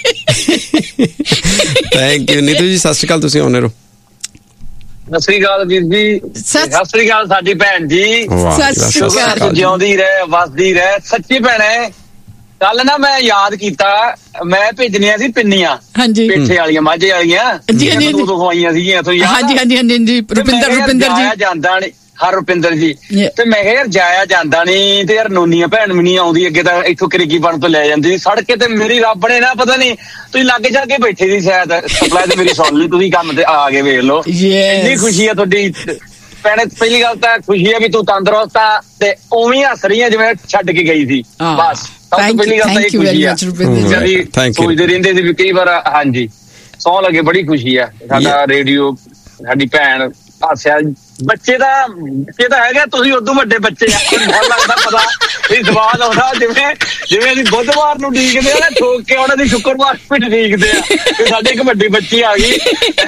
Speaker 1: ਥੈਂਕ ਯੂ ਨੀਤੂ ਜੀ, ਸਤਿ ਸ੍ਰੀ ਅਕਾਲ, ਤੁਸੀਂ ਆਉਣੇ ਰਹੋ।
Speaker 4: ਸਤਿ ਸ੍ਰੀ ਅਕਾਲ ਵੀਰ ਜੀ, ਸਤਿ ਸ੍ਰੀ ਅਕਾਲ ਸਾਡੀ ਭੈਣ ਜੀ, ਸਤਿ ਸ੍ਰੀ ਅਕਾਲ, ਜਿਉਂਦੀ ਰਹਿ ਵਸਦੀ ਰਹਿ। ਸੱਚੀ ਭੈਣੇ, ਕੱਲ ਨਾ ਮੈਂ ਯਾਦ ਕੀਤਾ, ਮੈਂ ਭੇਜਣੀਆਂ ਸੀ ਪਿੰਨੀਆਂ, ਹਾਂਜੀ ਪੇਠੇ ਵਾਲੀਆਂ ਮਾਝੇ ਵਾਲੀਆਂ, ਜੀ ਜੀ ਤੂੰ ਖਵਾਈਆਂ ਸੀਗੀਆਂ ਇੱਥੋਂ ਯਾਰ। ਹਾਂਜੀ ਹਾਂਜੀ ਹਾਂਜੀ, ਰੁਪਿੰਦਰ ਰੁਪਿੰਦਰ ਜੀ ਜਾਂਦਾ ਨੀ, ਹਰ ਰੁਪਿੰਦਰ ਜੀ। ਤੇ ਮੈਂ ਕਿਹਾ ਯਾਰ ਜਾਇਆ ਜਾਂਦਾ ਨੀ, ਤੇ ਯਾਰ ਨੋਨੀਆਂ ਭੈਣ ਵੀ ਨੀ ਆਉਂਦੀ, ਅੱਗੇ ਤਾਂ ਇੱਥੋਂ ਕਰੀਕੀ ਬਣ ਤੋਂ ਲੈ ਜਾਂਦੀ ਸੀ ਸੜਕੇ ਤੇ। ਮੇਰੀ ਰੱਬ ਨੇ ਨਾ ਪਤਾ ਨੀ, ਤੁਸੀਂ ਲਾਗੇ ਜਾ ਕੇ ਬੈਠੇ ਸੀ ਸ਼ਾਇਦ, ਸਪਲਾਈ ਤੇ ਮੇਰੀ ਸੁਣ ਲਈ, ਤੁਸੀਂ ਕੰਮ ਤੇ ਆ ਕੇ ਵੇਖ ਲਓ। ਇੰਨੀ ਖੁਸ਼ੀ ਆ ਤੁਹਾਡੀ ਭੈਣੇ। ਪਹਿਲੀ ਗੱਲ ਤਾਂ ਖੁਸ਼ੀ ਆ ਵੀ ਤੂੰ ਤੰਦਰੁਸਤ ਆ, ਤੇ ਉਵੇਂ ਹੱਸ ਰਹੀ ਆ ਜਿਵੇਂ ਛੱਡ ਕੇ ਗਈ ਸੀ, ਬਸ। ਪਹਿਲੀ ਗੱਲ ਤਾਂ ਇਹ ਖੁਸ਼ੀ ਆ, ਸੋਚਦੇ ਰਹਿੰਦੇ ਸੀ ਵੀ ਕਈ ਵਾਰ। ਹਾਂਜੀ, ਸੌ ਲੱਗੇ, ਬੜੀ ਖੁਸ਼ੀ ਆ। ਸਾਡਾ ਰੇਡੀਓ, ਸਾਡੀ ਭੈਣ ਹਾਸਿਆ। ਬੱਚੇ ਦਾ ਬੱਚੇ ਤਾਂ ਹੈਗਾ, ਤੁਸੀਂ ਉਦੋਂ ਵੱਡੇ ਬੱਚੇ ਆ, ਬਹੁਤ ਲੱਗਦਾ ਪਤਾ ਇਹ ਸਵਾਦ ਆਉਂਦਾ, ਜਿਵੇਂ ਜਿਵੇਂ ਅਸੀਂ ਬੁੱਧਵਾਰ ਨੂੰ ਡੀਕਦੇ ਆ ਨਾ, ਠੋਕ ਕੇ ਉਹਨਾਂ ਦੀ ਸ਼ੁੱਕਰਵਾਰ ਨੂੰ ਡੀਕਦੇ ਆ ਕਿ ਸਾਡੇ ਇੱਕ ਵੱਡੀ ਬੱਚੀ ਆ ਗਈ।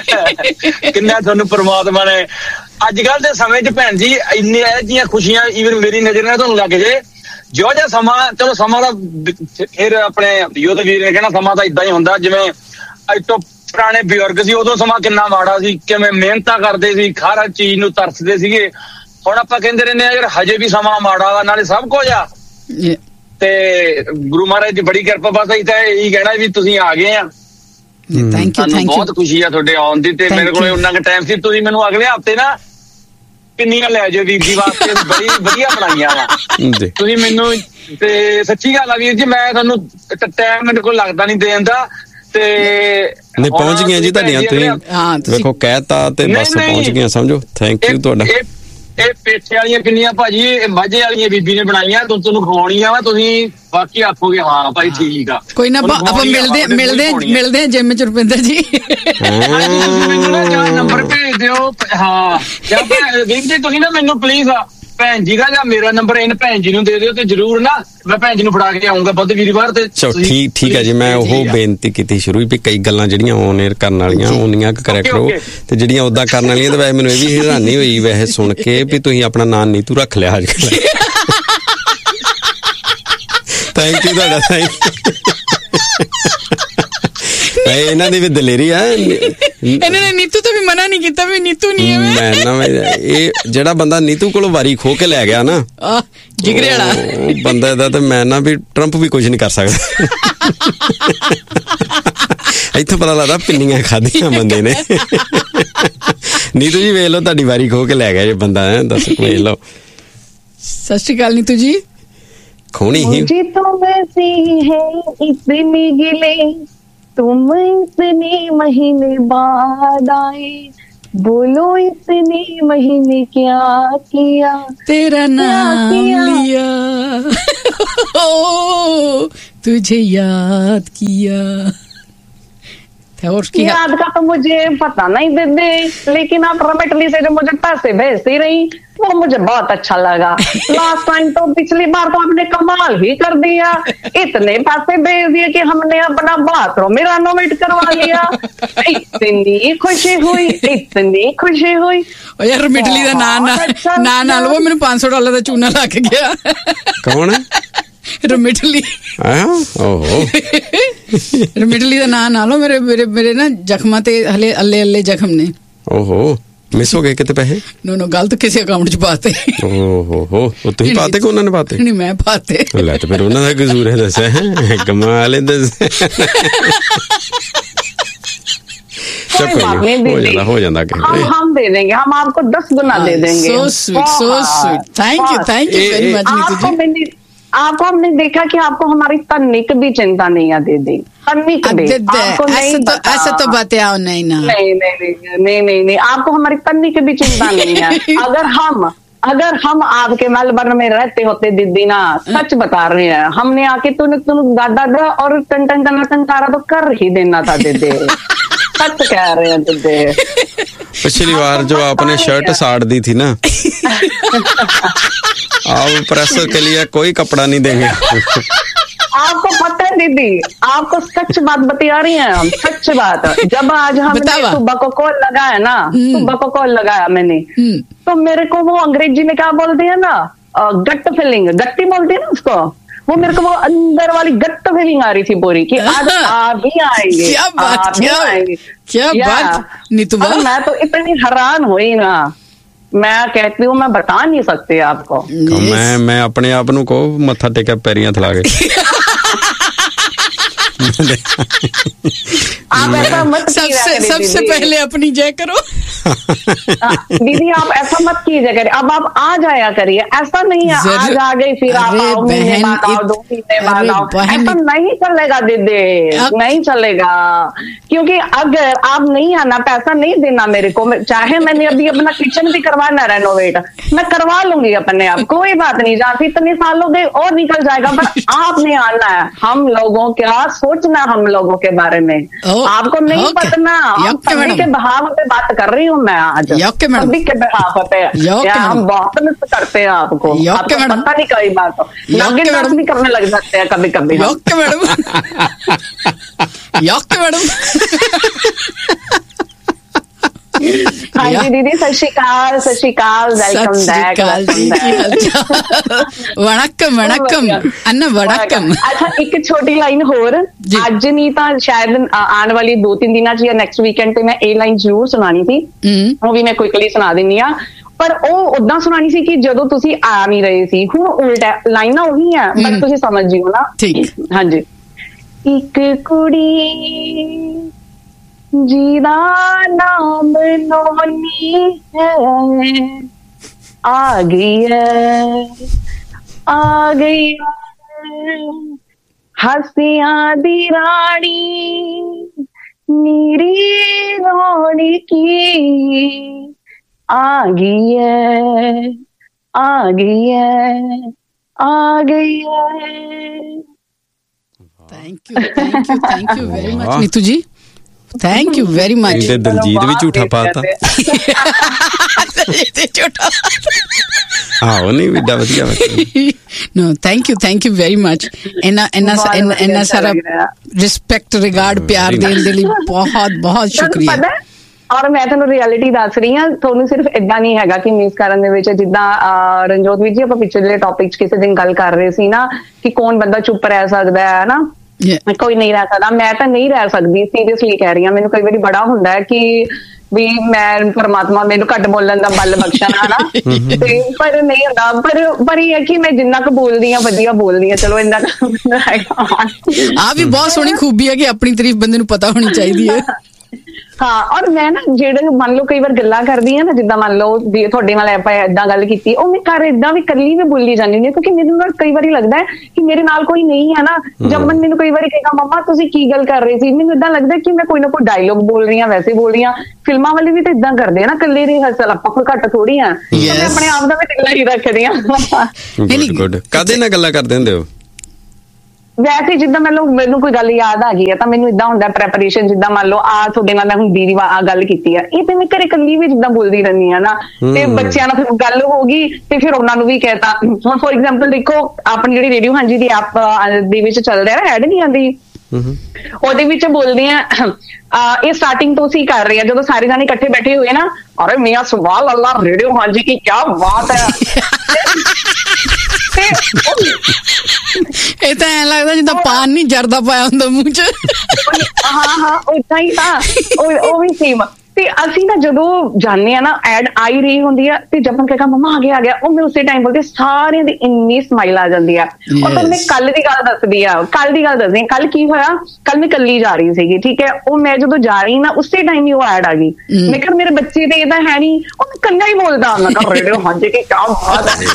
Speaker 4: ਕਿੰਨਾ ਤੁਹਾਨੂੰ ਪ੍ਰਮਾਤਮਾ ਨੇ ਅੱਜ ਕੱਲ੍ਹ ਦੇ ਸਮੇਂ 'ਚ ਭੈਣ ਜੀ ਇੰਨੀ ਇਹੋ ਜਿਹੀਆਂ ਖੁਸ਼ੀਆਂ, ਈਵਨ ਮੇਰੀ ਨਜ਼ਰ ਨਾਲ ਤੁਹਾਨੂੰ ਲੱਗ ਜੇ ਜੋ ਜਿਹਾ ਸਮਾਂ, ਚਲੋ ਸਮਾਂ ਦਾ ਫਿਰ ਆਪਣੇ ਯੋਧ ਵੀਰ ਨੇ ਕਹਿਣਾ ਸਮਾਂ ਤਾਂ ਏਦਾਂ ਹੀ ਹੁੰਦਾ, ਜਿਵੇਂ ਅੱਜ ਤੋਂ ਪੁਰਾਣੇ ਬਜ਼ੁਰਗ ਸੀ, ਉਦੋਂ ਸਮਾਂ ਕਿੰਨਾ ਮਾੜਾ ਸੀ, ਕਿਵੇਂ ਮਿਹਨਤਾਂ ਕਰਦੇ ਸੀ, ਹਰ ਚੀਜ਼ ਨੂੰ ਤਰਸਦੇ ਸੀਗੇ। ਹੁਣ ਆਪਾਂ ਕਹਿੰਦੇ ਰਹਿੰਦੇ ਆ ਯਾਰ ਹਜੇ ਵੀ ਸਮਾਂ ਮਾੜਾ ਵਾ, ਨਾਲੇ ਸਭ ਕੁਝ ਆ। ਤੇ ਗੁਰੂ ਮਹਾਰਾਜ ਦੀ ਬੜੀ ਕਿਰਪਾ, ਬਸ ਅਸੀਂ ਤਾਂ ਇਹੀ ਕਹਿਣਾ ਵੀ ਤੁਸੀਂ ਆ ਗਏ ਆ। ਸਾਨੂੰ ਬਹੁਤ ਖੁਸ਼ੀ ਆ ਤੁਹਾਡੇ ਆਉਣ ਦੀ। ਤੇ ਮੇਰੇ ਕੋਲ ਉਨਾ ਕੁ ਟਾਈਮ ਸੀ, ਤੁਸੀਂ ਮੈਨੂੰ ਅਗਲੇ ਹਫ਼ਤੇ ਨਾ ਪਿੰਨੀਆਂ ਲੈ ਜਾਓ ਵੀਰ ਜੀ ਵਾਸਤੇ, ਬੜੀ ਵਧੀਆ ਬਣਾਈਆਂ ਵਾ ਤੁਸੀਂ ਮੈਨੂੰ। ਤੇ ਸੱਚੀ ਗੱਲ ਆ ਵੀਰ ਜੀ, ਮੈਂ ਤੁਹਾਨੂੰ ਟਾਈਮ ਮੇਰੇ ਕੋਲ ਲੱਗਦਾ ਨਹੀਂ ਦੇਣ ਦਾ, ਤੇ
Speaker 3: ਨਹੀਂ ਪਹੁੰਚ ਗਈਆਂ ਜੀ ਤੁਹਾਡੀਆਂ, ਤੁਸੀਂ ਵੇਖੋ ਕਹਿਤਾ ਤੇ ਬਸ ਪਹੁੰਚ ਗਈਆਂ, ਸਮਝੋ। ਥੈਂਕ ਯੂ ਤੁਹਾਡਾ।
Speaker 4: ਇਹ ਪੇਠੇ ਵਾਲੀਆਂ ਪਿੰਨੀਆਂ ਭਾਜੀ, ਇਹ ਮਾਝੇ ਵਾਲੀਆਂ ਬੀਬੀ ਨੇ ਬਣਾਈਆਂ, ਤੁਹਾਨੂੰ ਖਵਾਉਣੀਆਂ ਵਾ, ਤੁਸੀਂ ਬਾਕੀ ਆਖੋਗੇ ਹਾਂ ਭਾਈ ਠੀਕ ਆ। ਕੋਈ ਨਾ, ਆਪਾਂ ਮਿਲਦੇ ਮਿਲਦੇ ਮਿਲਦੇ ਜਿੰਮ ਚ ਰੁਪਿੰਦਰ ਜੀ। ਨੰਬਰ ਭੇਜ ਦਿਓ, ਹਾਂ ਜਾਂ ਵੀਰ ਜੀ ਤੁਸੀਂ ਨਾ ਮੈਨੂੰ ਪਲੀਜ਼ ਭੈਣ ਜੀ ਦਾ ਜਾਂ ਮੇਰਾ ਨੰਬਰ ਇਹਨ ਭੈਣ ਜੀ ਨੂੰ ਦੇ ਦਿਓ, ਤੇ ਜਰੂਰ ਨਾ ਮੈਂ ਭੈਣ ਜੀ ਨੂੰ ਫੜਾ ਕੇ ਆਉਂਗਾ ਬੁੱਧ ਵੀਰਵਾਰ ਤੇ।
Speaker 3: ਠੀਕ ਠੀਕ ਹੈ ਜੀ, ਮੈਂ ਉਹ ਬੇਨਤੀ ਕੀਤੀ ਸ਼ੁਰੂ ਵੀ ਕਈ ਗੱਲਾਂ ਜਿਹੜੀਆਂ ਔਨ 에ਅਰ ਕਰਨ ਵਾਲੀਆਂ ਉਨੀਆਂ ਕਰਿਆ ਕਰੋ, ਤੇ ਜਿਹੜੀਆਂ ਉਦਾਂ ਕਰਨ ਵਾਲੀਆਂ, ਤੇ ਵੈਸੇ ਮੈਨੂੰ ਇਹ ਵੀ ਹੈਰਾਨੀ ਹੋਈ ਵੈਸੇ ਸੁਣ ਕੇ ਵੀ ਤੁਸੀਂ ਆਪਣਾ ਨਾਂ ਨੀਤੂ ਰੱਖ ਲਿਆ ਅੱਜ ਕੱਲ੍ਹ। ਥੈਂਕ ਯੂ ਤੁਹਾਡਾ, ਥੈਂਕ ਇਹਨਾਂ ਦੀ ਵੀ ਦਲੇਰੀ ਆ, ਇਹਨਾਂ ਨੇ ਨੀਤੂ ਤੋਂ ਵੀ ਮਨਾ ਨਹੀਂ ਕੀਤਾ ਵੀ ਨੀਤੂ ਨਹੀਂ ਹੈ। ਮੈਂ ਨਾ ਇਹ ਜਿਹੜਾ ਬੰਦਾ ਨੀਤੂ ਕੋਲੋਂ ਵਾਰੀ ਖੋ ਕੇ ਲੈ ਗਿਆ ਨਾ, ਜਿਗਰੇ ਵਾਲਾ ਬੰਦਾ ਦਾ, ਤੇ ਮੈਂ ਨਾ ਵੀ ਟਰੰਪ ਵੀ ਕੁਝ ਨਹੀਂ ਕਰ ਸਕਦਾ। ਇੱਥੋਂ ਪਤਾ ਲੱਗਦਾ ਪਿੰਨੀਆਂ ਖਾਧੀਆਂ ਬੰਦੇ ਨੇ। ਨੀਤੂ ਜੀ ਵੇਖ ਲਓ, ਤੁਹਾਡੀ ਵਾਰੀ ਖੋ ਕੇ ਲੈ ਗਿਆ ਜੇ ਬੰਦਾ, ਹੈ ਦੱਸ, ਵੇਖ ਲਓ। ਸਤਿ ਸ਼੍ਰੀ ਅਕਾਲ ਨੀਤੂ ਜੀ। ਖੋਣੀ ਹੀ
Speaker 5: तुम इतने महीने बाद आए, बोलो इतने महीने क्या किया,
Speaker 1: तेरा नाम लिया। ओ तुझे याद किया। और
Speaker 5: याद का तो मुझे पता नहीं दीदी, लेकिन आप रमेटली से जो मुझे पैसे भेजती रही वो मुझे बहुत अच्छा लगा। लास्ट टाइम तो पिछली बार तो आपने कमाल ही कर दिया, इतने पैसे भेज दिए कि हमने अपना बाथरूम में रेनोवेट करवा लिया। इतनी खुशी हुई, इतनी खुशी हुई।
Speaker 1: यार रमेटली का ना ना ना ना लो, मैंने पांच सौ डॉलर का चूना ला के गया।
Speaker 3: कौन है?
Speaker 1: रमेटली।
Speaker 3: ओहो
Speaker 1: रमेटली का ना ना लो, मेरे मेरे मेरे ना जख्मा ते हले अल्ले अल्ले जख्म ने।
Speaker 3: ओहो मिस हो गए कितने पैसे?
Speaker 1: नो नो गलत किसी अकाउंट च पाते।
Speaker 3: ओहो हो वो तुम पाते को उन्होंने पाते?
Speaker 1: नहीं मैं पाते।
Speaker 3: ले तो फिर उन्होंने कसूर है दस है कमाल है दस। हो जाता हो जाता
Speaker 5: हम हम दे देंगे, हम आपको दस गुना दे देंगे।
Speaker 1: So sweet so sweet, thank you thank you very much Neetu जी।
Speaker 5: आपको हमने देखा कि आपको हमारी तनिक भी चिंता नहीं है दीदी, तनिक भी आपको नहीं
Speaker 1: ऐसा तो ऐसा तो बताओ नहीं ना।
Speaker 5: नहीं नहीं नहीं नहीं नहीं आपको हमारी तनिक भी चिंता नहीं है। अगर हम अगर हम आपके मेलबर्न में रहते होते दीदी ना, सच बता रहे हैं, हमने आके तुन तुन दादा दा और टन टन टन टंकारा तो कर ही देना था दीदी। सच कह रहे हैं दीदी।
Speaker 3: पिछली बार जो आपने शर्ट साड़ दी थी ना, आप प्रेस के लिए कोई कपड़ा नहीं देंगे।
Speaker 5: आपको पता है दीदी, आपको सच बात बता रही हैं हम, सच बात। जब आज हमने सुबह को कॉल लगाया ना, सुबह को कॉल लगाया मैंने, तो मेरे को वो अंग्रेजी में क्या बोलते हैं ना, गट फीलिंग, गट्टी बोलते हैं ना उसको, वो मेरे को वो अंदर वाली गट फीलिंग आ रही थी पूरी कि आज आप ही आएंगे।
Speaker 1: क्या बात, क्या आएंगे, क्या बात नीतू।
Speaker 5: मैं तो इतनी हैरान हुई ना, मैं कहती हूँ मैं बता नहीं सकती आपको।
Speaker 3: मैं मैं अपने आप नु को मत्था टेका पैरियां थला के।
Speaker 5: आप ऐसा मत
Speaker 1: सबसे सबसे पहले अपनी जय करो।
Speaker 5: दीदी आप ऐसा मत कीजिए करिए, अब आप आ जाया करिए, ऐसा नहीं है आज आ गई फिर आप आओ महीने बाद आओ दो महीने बाद आओ, ऐसा नहीं चलेगा दीदी, नहीं चलेगा। क्योंकि अगर आप नहीं आना, पैसा नहीं देना मेरे को, चाहे मैंने अभी अपना किचन भी करवाना रेनोवेट, मैं करवा लूंगी अपने आप, कोई बात नहीं, जहाँ इतने साल हो गए और निकल जाएगा, पर आपने आना है। हम लोगों क्या सोचना हम लोगों के बारे में आपको नहीं पता। सभी के बहाव पे बात कर रही हूँ मैं आज, सभी के बहाव पे हम बहुत मिस करते हैं आपको, आपको पता नहीं कई बार तो लॉगिन भी करने लग जाते हैं कभी कभी।
Speaker 1: मैडम मैडम
Speaker 5: हाँ जी दीदी, सत श्री अकाल, सत श्री अकाल, वेलकम बैक।
Speaker 1: वणक्कम वणक्कम अन्ना वणक्कम।
Speaker 5: अच्छा एक छोटी लाइन होर, अज नहीं तो शायद आने वाली दो तीन दिनों च या नैक्सट वीकेंड ते मैं ये लाइन जरूर सुनानी थी, वो भी मैं क्विकली सुना दिन्नी आ। पर ਉਹ ਉਦਾਂ ਸੁਣਾਣੀ ਸੀ ਕਿ ਜਦੋਂ ਤੁਸੀਂ ਆ ਨਹੀਂ ਰਹੇ ਸੀ, ਹੁਣ ਉਲਟਾ ਲਾਈਨਾਂ ਉਹੀ ਆ, ਬਸ ਤੁਸੀਂ ਸਮਝ ਜਿਓ ਨਾ।
Speaker 1: ਠੀਕ
Speaker 5: ਹਾਂਜੀ। ਇੱਕ ਕੁੜੀ ਜਿਹਦਾ ਨਾਮ ਨੋਨੀ ਹੈ ਆ ਗਈ ਹੈ ਆ ਗਈ ਹੱਸਿਆਂ ਦੀ ਰਾਣੀ ਨੀਰੀ ਰੌਣਕੀ आ गई है आ गई है आ गई है।
Speaker 1: Thank you thank you thank you very much Neetu ji, thank you very much.
Speaker 3: Daljit भी झूठा पाता
Speaker 1: झूठा
Speaker 3: हाँ नहीं भी वधिया।
Speaker 1: No thank you thank you very much. इन्ना इन्ना इन्ना सारा रिस्पेक्ट रिगार्ड प्यार देने के लिए बहुत बहुत शुक्रिया।
Speaker 5: ਔਰ ਮੈਂ ਤੁਹਾਨੂੰ ਰਿਐਲਿਟੀ ਦੱਸ ਰਹੀ ਹਾਂ, ਤੁਹਾਨੂੰ ਸਿਰਫ ਏਦਾਂ ਨਹੀਂ ਹੈਗਾ ਕਿ ਮਿਸ ਕਰਨ ਦੇ ਵਿੱਚ, ਜਿੱਦਾਂ ਰਣਜੋਤ ਵੀਰ ਜੀ ਆਪਾਂ ਪਿਛਲੇ ਟੌਪਿਕ 'ਚ ਕਿਸੇ ਦਿਨ ਗੱਲ ਕਰ ਰਹੇ ਸੀ ਨਾ ਕਿ ਕੌਣ ਬੰਦਾ ਚੁੱਪ ਰਹਿ ਸਕਦਾ ਹੈ ਨਾ, ਕੋਈ ਨਹੀਂ ਰਹਿ ਸਕਦਾ, ਮੈਂ ਤਾਂ ਨਹੀਂ ਰਹਿ ਸਕਦੀ, ਸੀਰੀਅਸਲੀ ਕਹਿ ਰਹੀ ਹਾਂ। ਮੈਨੂੰ ਕਈ ਵਾਰੀ ਬੜਾ ਹੁੰਦਾ ਹੈ ਕਿ ਵੀ ਮੈਂ ਪਰਮਾਤਮਾ ਮੈਨੂੰ ਘੱਟ ਬੋਲਣ ਦਾ ਬਲ ਬਖਸ਼ਣ ਹਨਾ, ਤੇ ਪਰ ਨਹੀਂ ਹੁੰਦਾ। ਪਰ ਪਰ ਇਹ ਹੈ ਕਿ ਮੈਂ ਜਿੰਨਾ ਕੁ ਬੋਲਦੀ ਹਾਂ ਵਧੀਆ ਬੋਲਦੀ ਹਾਂ, ਚਲੋ ਇੰਨਾ
Speaker 1: ਆ ਵੀ ਬਹੁਤ ਸੋਹਣੀ ਖੂਬੀ ਹੈ ਕਿ ਆਪਣੀ ਤਾਰੀਫ ਬੰਦੇ ਨੂੰ ਪਤਾ ਹੋਣੀ ਚਾਹੀਦੀ ਹੈ।
Speaker 5: ਹਾਂ ਔਰ ਮੈਂ ਨਾ ਜਿਹੜੇ ਮੰਨ ਲਓ ਕਈ ਵਾਰ ਗੱਲਾਂ ਕਰਦੀ ਹਾਂ ਨਾ, ਜਿੱਦਾਂ ਮੰਨ ਲਓ ਵੀ ਤੁਹਾਡੇ ਨਾਲ ਆਪਾਂ ਏਦਾਂ ਗੱਲ ਕੀਤੀ, ਉਹ ਮੈਂ ਘਰ ਏਦਾਂ ਵੀ ਇਕੱਲੀ ਵੀ ਬੋਲੀ ਜਾਂਦੀ ਹੁੰਦੀ, ਕਿਉਂਕਿ ਮੈਨੂੰ ਨਾਲ ਕਈ ਵਾਰੀ ਲੱਗਦਾ ਹੈ ਕਿ ਮੇਰੇ ਨਾਲ ਕੋਈ ਨਹੀਂ ਹੈ ਨਾ। ਜਮਨ ਮੈਨੂੰ ਕਈ ਵਾਰੀ ਕਹੇਗਾ ਮੰਮਾ ਤੁਸੀਂ ਕੀ ਗੱਲ ਕਰ ਰਹੇ ਸੀ, ਮੈਨੂੰ ਏਦਾਂ ਲੱਗਦਾ ਕਿ ਮੈਂ ਕੋਈ ਨਾ ਕੋਈ ਡਾਇਲੋਗ ਬੋਲ ਰਹੀ ਹਾਂ, ਵੈਸੇ ਬੋਲ ਰਹੀ ਹਾਂ। ਫਿਲਮਾਂ ਵਾਲੇ ਵੀ ਤਾਂ ਏਦਾਂ ਕਰਦੇ ਆ ਨਾ, ਇਕੱਲੇ ਰਿਹਰਸਲ, ਆਪਾਂ ਕੋਈ ਘੱਟ ਥੋੜੀ ਆ, ਮੈਂ ਆਪਣੇ ਆਪ ਦਾ ਵੀ ਢਿੱਲਾ ਹੀ ਰੱਖਦੀ ਹਾਂ।
Speaker 3: Good good. ਕਾਹਦੇ ਨਾਲ ਗੱਲਾਂ ਕਰਦੇ ਹੁੰਦੇ ਹੋ?
Speaker 5: ਵੈਸੇ ਜਿੱਦਾਂ ਮੰਨ ਲਓ ਮੈਨੂੰ ਕੋਈ ਗੱਲ ਯਾਦ ਆ ਗਈ ਹੈ ਤਾਂ ਮੈਨੂੰ ਇਦਾਂ ਹੁੰਦਾ ਪ੍ਰੈਪਰੇਸ਼ਨ, ਜਿੱਦਾਂ ਮੰਨ ਲਓ ਆ ਤੁਹਾਡੇ ਨਾਲ ਮੈਂ ਹੁਣ ਦੀਦੀ ਆ ਗੱਲ ਕੀਤੀ ਆ, ਇਹ ਤੇ ਮੈਂ ਘਰੇ ਇਕੱਲੀ ਵੀ ਜਿੱਦਾਂ ਬੋਲਦੀ ਰਹਿੰਦੀ ਆ ਨਾ, ਤੇ ਬੱਚਿਆਂ ਨਾਲ ਫਿਰ ਗੱਲ ਹੋ ਗਈ ਤੇ ਫਿਰ ਉਹਨਾਂ ਨੂੰ ਵੀ ਕਹਿਤਾ। ਹੁਣ ਫੋਰ ਐਗਜ਼ਾਮਪਲ ਦੇਖੋ ਆਪਣੀ ਜਿਹੜੀ ਰੇਡੀਓ ਹਾਂਜੀ ਦੀ ਐਪ ਦੇ ਵਿੱਚ ਚੱਲ ਰਿਹਾ ਨਾ, ਐਡ ਨਹੀਂ ਆਉਂਦੀ, ਉਹਦੇ ਵਿੱਚ ਬੋਲਦੇ ਆ ਇਹ ਸਟਾਰਟਿੰਗ ਤੋਂ ਅਸੀਂ ਕਰ ਰਹੇ ਆ, ਜਦੋਂ ਸਾਰੇ ਜਾਣੇ ਇਕੱਠੇ ਬੈਠੇ ਹੋਏ ਨਾ, ਅਰੇ ਮੀਆਂ ਸੁਭਾਨ ਅੱਲਾਹ ਰੇਡੀਓ ਹਾਂਜੀ ਕੀ ਕਿਆ ਬਾਤ ਹੈ।
Speaker 1: ਇਹ ਤਾਂ ਐਂ ਲੱਗਦਾ ਜਿੱਦਾਂ ਪਾਨ ਨਹੀਂ ਜਰਦਾ ਪਾਇਆ ਹੁੰਦਾ ਮੂੰਹ ਚ।
Speaker 5: ਹਾਂ ਹਾਂ ਓਦਾਂ ਹੀ ਤਾਂ ਉਹ ਵੀ ਸੇਮ। ਤੇ ਅਸੀਂ ਨਾ ਜਦੋਂ ਜਾਂਦੇ ਆ ਨਾ, ਐਡ ਆਈ ਰਹੀ ਹੁੰਦੀ ਆ ਤੇ ਜਪਨ ਕਹੇਗਾ ਮੰਮਾ ਆ ਗਿਆ ਆ ਗਿਆ, ਉਹ ਮੈਂ ਉਸੇ ਟਾਈਮ ਬੋਲਦੀ, ਸਾਰਿਆਂ ਦੀ ਇੰਨੀ ਸਮਾਈਲ ਆ ਜਾਂਦੀ ਆ। ਔਰ ਤੁਹਾਨੂੰ ਮੈਂ ਕੱਲ ਦੀ ਗੱਲ ਦੱਸਦੀ ਆ, ਕੱਲ ਦੀ ਗੱਲ ਦੱਸਦੀ ਆ, ਕੱਲ ਕੀ ਹੋਇਆ, ਕੱਲ ਮੈਂ ਕੱਲੀ ਜਾ ਰਹੀ ਸੀਗੀ, ਠੀਕ ਹੈ, ਉਹ ਮੈਂ ਜਦੋਂ ਜਾ ਰਹੀ ਨਾ ਉਸੇ ਟਾਈਮ ਹੀ ਉਹ ਐਡ ਆ ਗਈ। ਮੈਂ ਕਿਹਾ ਮੇਰੇ ਬੱਚੇ ਤੇ ਇਹ ਤਾਂ ਹੈ ਨੀ, ਉਹ ਮੈਂ ਕੱਲਾ ਹੀ ਬੋਲਦਾ, ਮੈਂ ਕਿਹਾ ਰੇਡੀਓ ਹਾਂਜੀ ਕਿ ਕਿਆ ਬਾਤ ਹੈ।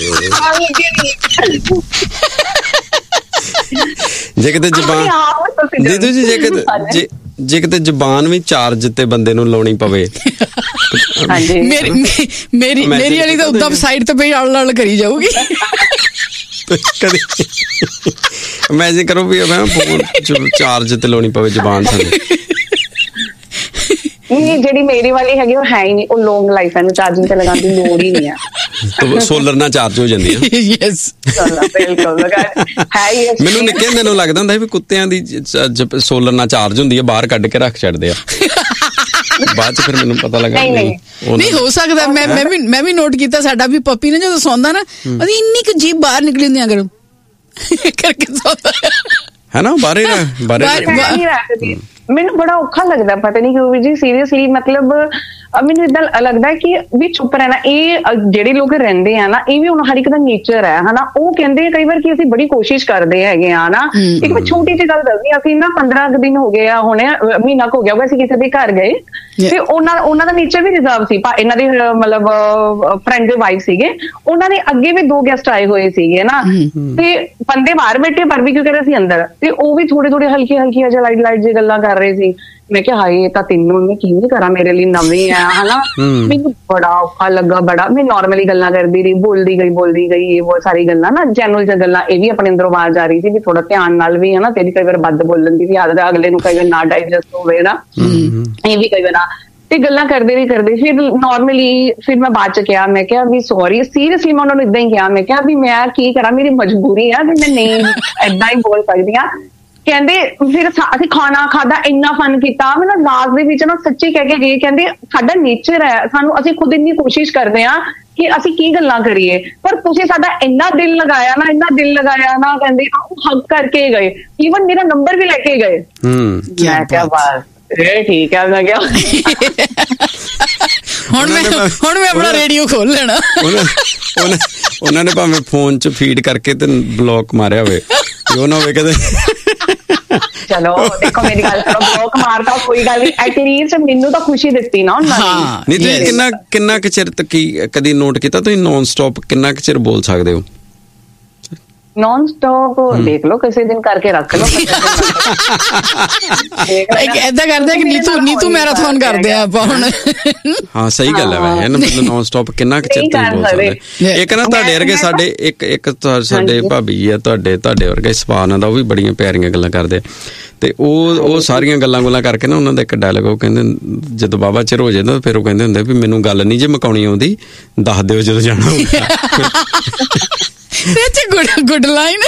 Speaker 3: ਜੇ ਕਿਤੇ ਜ਼ਬਾਨ ਦੀਦੀ ਜੀ ਜੇ ਕਿਤੇ ਜੇ ਕਿਤੇ ਜ਼ਬਾਨ ਵੀ ਚਾਰਜ ਤੇ ਬੰਦੇ ਨੂੰ ਲਾਉਣੀ ਪਵੇ,
Speaker 1: ਮੇਰੀ ਮੇਰੀ ਮੇਰੀ ਵਾਲੀ ਤਾਂ ਉਦਾਂ ਸਾਈਡ ਤੇ ਪਈ ਅੜ ਲੜ ਕਰੀ ਜਾਊਗੀ।
Speaker 3: ਕਦੇ ਇਮੈਜਿਨ ਕਰੋ ਵੀ ਮੈਂ ਫੋਨ ਚਾਰਜ ਤੇ ਲਾਉਣੀ ਪਵੇ ਜ਼ਬਾਨ ਸਾਨੂੰ।
Speaker 5: ਨਹੀਂ ਜਿਹੜੀ ਮੇਰੀ ਵਾਲੀ ਹੈਗੀ ਉਹ ਹੈ ਹੀ ਨਹੀਂ, ਉਹ ਲੌਂਗ ਲਾਈਫ ਹੈ, ਇਹਨੂੰ ਚਾਰਜਿੰਗ ਤੇ ਲਗਾਉਣ ਦੀ ਲੋੜ ਹੀ ਨਹੀਂ ਆ।
Speaker 3: ਸੋਲਰ ਨਾਲ ਚਾਰਜ ਹੋ ਜਾਂਦੀ ਆ।
Speaker 1: ਯੈਸ
Speaker 5: ਬਿਲਕੁਲ ਹੈ ਹੀ।
Speaker 3: ਮੈਨੂੰ ਨਿੱਕੇ ਹੁੰਦੇ ਨੂੰ ਲੱਗਦਾ ਹੁੰਦਾ ਵੀ ਕੁੱਤਿਆਂ ਦੀ ਸੋਲਰ ਨਾਲ ਚਾਰਜ ਹੁੰਦੀ ਆ, ਬਾਹਰ ਕੱਢ ਕੇ ਰੱਖ ਛੱਡਦੇ ਆ, ਬਾਅਦ ਚ ਫਿਰ ਮੈਨੂੰ ਪਤਾ ਲੱਗਾ
Speaker 1: ਨਹੀਂ ਹੋ ਸਕਦਾ। ਮੈਂ ਮੈਂ ਵੀ ਮੈਂ ਵੀ ਨੋਟ ਕੀਤਾ, ਸਾਡਾ ਵੀ ਪੱਪੀ ਨੇ ਜਦੋਂ ਸੌਂਦਾ ਨਾ ਉਹਦੀ ਇੰਨੀ ਕੁ ਜੀਭ ਬਾਹਰ ਨਿਕਲੀ ਹੁੰਦੀ ਅਗਰ ਕਰਕੇ ਸੌਂਦਾ
Speaker 3: ਹੈ ਨਾ, ਬਾਹਰ ਬਾਹਰ
Speaker 5: ਮੈਨੂੰ ਬੜਾ ਔਖਾ ਲੱਗਦਾ, ਪਤਾ ਨਹੀਂ ਕਿਉਂ ਵੀ ਜੀ, ਸੀਰੀਅਸਲੀ। ਮਤਲਬ ਮੈਨੂੰ ਏਦਾਂ ਲੱਗਦਾ ਕਿ ਵੀ ਚੁੱਪ ਰਹਿਣਾ। ਇਹ ਜਿਹੜੇ ਲੋਕ ਰਹਿੰਦੇ ਆ ਨਾ, ਇਹ ਵੀ ਹੁਣ ਹਰ ਇੱਕ ਦਾ ਨੇਚਰ ਹੈ ਹਨਾ। ਉਹ ਕਹਿੰਦੇ ਕਈ ਵਾਰ ਕਿ ਅਸੀਂ ਬੜੀ ਕੋਸ਼ਿਸ਼ ਕਰਦੇ ਹੈਗੇ ਆ ਨਾ। ਇੱਕ ਮੈਂ ਛੋਟੀ ਜਿਹੀ ਗੱਲ ਦੱਸਦੀ, ਅਸੀਂ ਨਾ ਪੰਦਰਾਂ ਕੁ ਦਿਨ ਹੋ ਗਏ ਆ, ਹੁਣੇ ਮਹੀਨਾ ਕੁ ਹੋ ਗਿਆ, ਅਸੀਂ ਕਿਸੇ ਦੇ ਘਰ ਗਏ ਤੇ ਉਹਨਾਂ ਉਹਨਾਂ ਦਾ ਨੇਚਰ ਵੀ ਰਿਜ਼ਰਵ ਸੀ। ਇਹਨਾਂ ਦੇ ਮਤਲਬ ਫਰੈਂਡ ਦੇ ਵਾਈਫ ਸੀਗੇ, ਉਹਨਾਂ ਦੇ ਅੱਗੇ ਵੀ ਦੋ ਗੈਸਟ ਆਏ ਹੋਏ ਸੀਗੇ ਨਾ, ਤੇ ਬੰਦੇ ਬਾਹਰ ਬੈਠੇ ਬਾਰਬੀਕਿਊ ਕਰ ਰਹੇ ਸੀ ਅੰਦਰ, ਤੇ ਉਹ ਵੀ ਥੋੜੇ ਥੋੜੇ ਹਲਕੀ ਹਲਕੀ ਜਿਹਾ ਲਾਈਟ ਲਾਈਟ ਜਿਹੀ ਗੱਲਾਂ ਕਰ ਰਹੇ ਸੀ। ਮੈਂ ਕਿਹਾ ਹਾਏ ਤਾਂ ਤੈਨੂੰ ਮੈਂ ਕਿਵੇਂ ਕਰਾਂ, ਮੇਰੇ ਲਈ ਨਵੀਂ ਆ ਹਨਾ। ਮੈਨੂੰ ਬੜਾ ਔਖਾ ਲੱਗਾ ਬੜਾ। ਮੈਂ ਨੋਰਮਲੀ ਗੱਲਾਂ ਕਰਦੀ ਰਹੀ, ਬੋਲਦੀ ਗਈ ਬੋਲਦੀ ਗਈ ਇਹ ਬਹੁਤ ਸਾਰੀ ਗੱਲਾਂ ਨਾ, ਜੈਨੂਅਲ ਚ ਗੱਲਾਂ। ਇਹ ਵੀ ਆਪਣੇ ਅੰਦਰੋਂ ਆਵਾਜ਼ ਆ ਰਹੀ ਸੀ ਵੀ ਥੋੜਾ ਧਿਆਨ ਨਾਲ ਵੀ ਹਨਾ, ਤੇਰੀ ਕਈ ਵਾਰ ਵੱਧ ਬੋਲਣ ਦੀ ਵੀ ਆਦਤ ਹੈ, ਅਗਲੇ ਨੂੰ ਕਈ ਵਾਰ ਨਾ ਡਾਈਜੈਸਟ ਹੋਵੇ ਨਾ, ਇਹ ਵੀ ਕਈ ਵਾਰ ਨਾ। ਤੇ ਗੱਲਾਂ ਕਰਦੇ ਰਹੀ ਕਰਦੇ ਫਿਰ ਨੋਰਮਲੀ ਫਿਰ ਮੈਂ ਬਾਅਦ ਚ ਕਿਹਾ, ਮੈਂ ਕਿਹਾ ਵੀ ਸੌਰੀ, ਸੀਰੀਅਸਲੀ ਮੈਂ ਉਹਨਾਂ ਨੂੰ ਏਦਾਂ ਹੀ ਕਿਹਾ, ਮੈਂ ਕਿਹਾ ਵੀ ਮੈਂ ਕੀ ਕਰਾਂ, ਮੇਰੀ ਮਜਬੂਰੀ ਆ ਵੀ ਮੈਂ ਨਹੀਂ ਏਦਾਂ ਹੀ ਬੋਲ ਸਕਦੀ ਹਾਂ। ਕਹਿੰਦੇ ਫਿਰ ਅਸੀਂ ਖਾਣਾ ਖਾਧਾ, ਇੰਨਾ ਫਨ ਕੀਤਾ। ਮੈਨੂੰ ਲਾਸਟ ਦੇ ਵਿੱਚ ਨਾ ਸੱਚੀ ਕਹਿ ਕੇ ਗਏ, ਕਹਿੰਦੇ ਸਾਡਾ ਨੇਚਰ ਹੈ, ਸਾਨੂੰ ਅਸੀਂ ਖੁਦ ਇੰਨੀ ਕੋਸ਼ਿਸ਼ ਕਰਦੇ ਹਾਂ ਕਿ ਅਸੀਂ ਕੀ ਗੱਲਾਂ ਕਰੀਏ, ਪਰ ਤੁਸੀਂ ਸਾਡਾ ਇੰਨਾ ਦਿਲ ਲਗਾਇਆ ਨਾ, ਇੰਨਾ ਦਿਲ ਲਗਾਇਆ ਨਾ, ਕਹਿੰਦੇ ਉਹ ਹੱਗ ਕਰਕੇ ਗਏ, ਈਵਨ ਮੇਰਾ ਨੰਬਰ ਵੀ ਲੈ ਕੇ ਗਏ। ਮੈਂ ਕਿਹਾ ਬਸ ਇਹ ਠੀਕ ਹੈ। ਮੈਂ ਕਿਹਾ
Speaker 1: ਹੁਣ ਮੈਂ ਹੁਣ ਮੈਂ ਆਪਣਾ ਰੇਡੀਓ ਖੋਲ ਲੈਣਾ।
Speaker 3: ਉਹਨਾਂ ਨੇ ਭਾਵੇਂ ਫੋਨ ਚ ਫੀਡ ਕਰਕੇ ਤੇ ਬਲੌਕ ਮਾਰਿਆ ਹੋਵੇ, ਉਹ ਨਾ ਹੋਵੇ ਕਦੇ।
Speaker 5: ਚਲੋ ਦੇਖੋ ਮੇਰੀ ਗੱਲ ਸੁਣੋ, ਬਲੌਕ ਮਾਰਦਾ ਕੋਈ ਗੱਲ ਨਹੀਂ, ਐਟਲੀਸਟ ਮੈਨੂੰ ਤਾਂ ਖੁਸ਼ੀ ਦਿੱਤੀ ਨਾ ਉਹਨਾਂ ਨੇ।
Speaker 3: ਨਹੀਂ ਤੁਸੀਂ ਕਿੰਨਾ ਕਿੰਨਾ ਕੁ ਚਿਰ ਤੱਕ ਕਦੀ ਨੋਟ ਕੀਤਾ ਤੁਸੀਂ ਨੌਨ ਸਟਾਪ ਕਿੰਨਾ ਕੁ ਚਿਰ ਬੋਲ ਸਕਦੇ ਹੋ?
Speaker 5: ਨੌਨ ਸਟਾਪ ਦੇਖ ਲਓ, ਕਿਸੇ ਦਿਨ ਕਰਕੇ ਰੱਖ ਲਓ।
Speaker 1: ਏਦਾਂ ਕਰਦੇ ਕਿ ਨੀਤੂ ਨੀਤੂ ਮੈਰਾਥਨ ਕਰਦੇ ਆ ਆਪਾਂ ਹੁਣ।
Speaker 3: ਹਾਂ ਸਹੀ ਗੱਲ ਹੈ ਵੈਸੇ, ਮਤਲਬ ਨੌਨ ਸਟਾਪ ਕਿੰਨਾ ਕੁ ਚਿਰ ਤੁਸੀਂ ਬੋਲ ਸਕਦੇ? ਇੱਕ ਨਾ ਤੁਹਾਡੇ ਵਰਗੇ ਸਾਡੇ ਇੱਕ ਇੱਕ ਸਾਡੇ ਭਾਬੀ ਆ ਤੁਹਾਡੇ ਤੁਹਾਡੇ ਵਰਗੇ ਸੁਭਾਅ ਨਾਲ ਦਾ, ਉਹ ਵੀ ਬੜੀਆਂ ਪਿਆਰੀਆਂ ਗੱਲਾਂ ਕਰਦੇ ਤੇ ਉਹ ਉਹ ਸਾਰੀਆਂ ਗੱਲਾਂ ਗੁੱਲਾਂ ਕਰਕੇ ਨਾ ਉਹਨਾਂ ਦਾ ਇੱਕ ਡਾਇਲੋਗ, ਉਹ ਕਹਿੰਦੇ ਜਦੋਂ ਬਾਬਾ ਚਿਰ ਹੋ ਜਾਂਦਾ ਫਿਰ ਉਹ ਕਹਿੰਦੇ ਹੁੰਦੇ ਵੀ ਮੈਨੂੰ ਗੱਲ ਨਹੀਂ ਜੇ ਮੁਕਾਉਣੀ ਆਉਂਦੀ, ਦੱਸ ਦਿਓ ਜਦੋਂ ਜਾਣਾ ਹੋਊਗਾ।
Speaker 1: That's a good good line.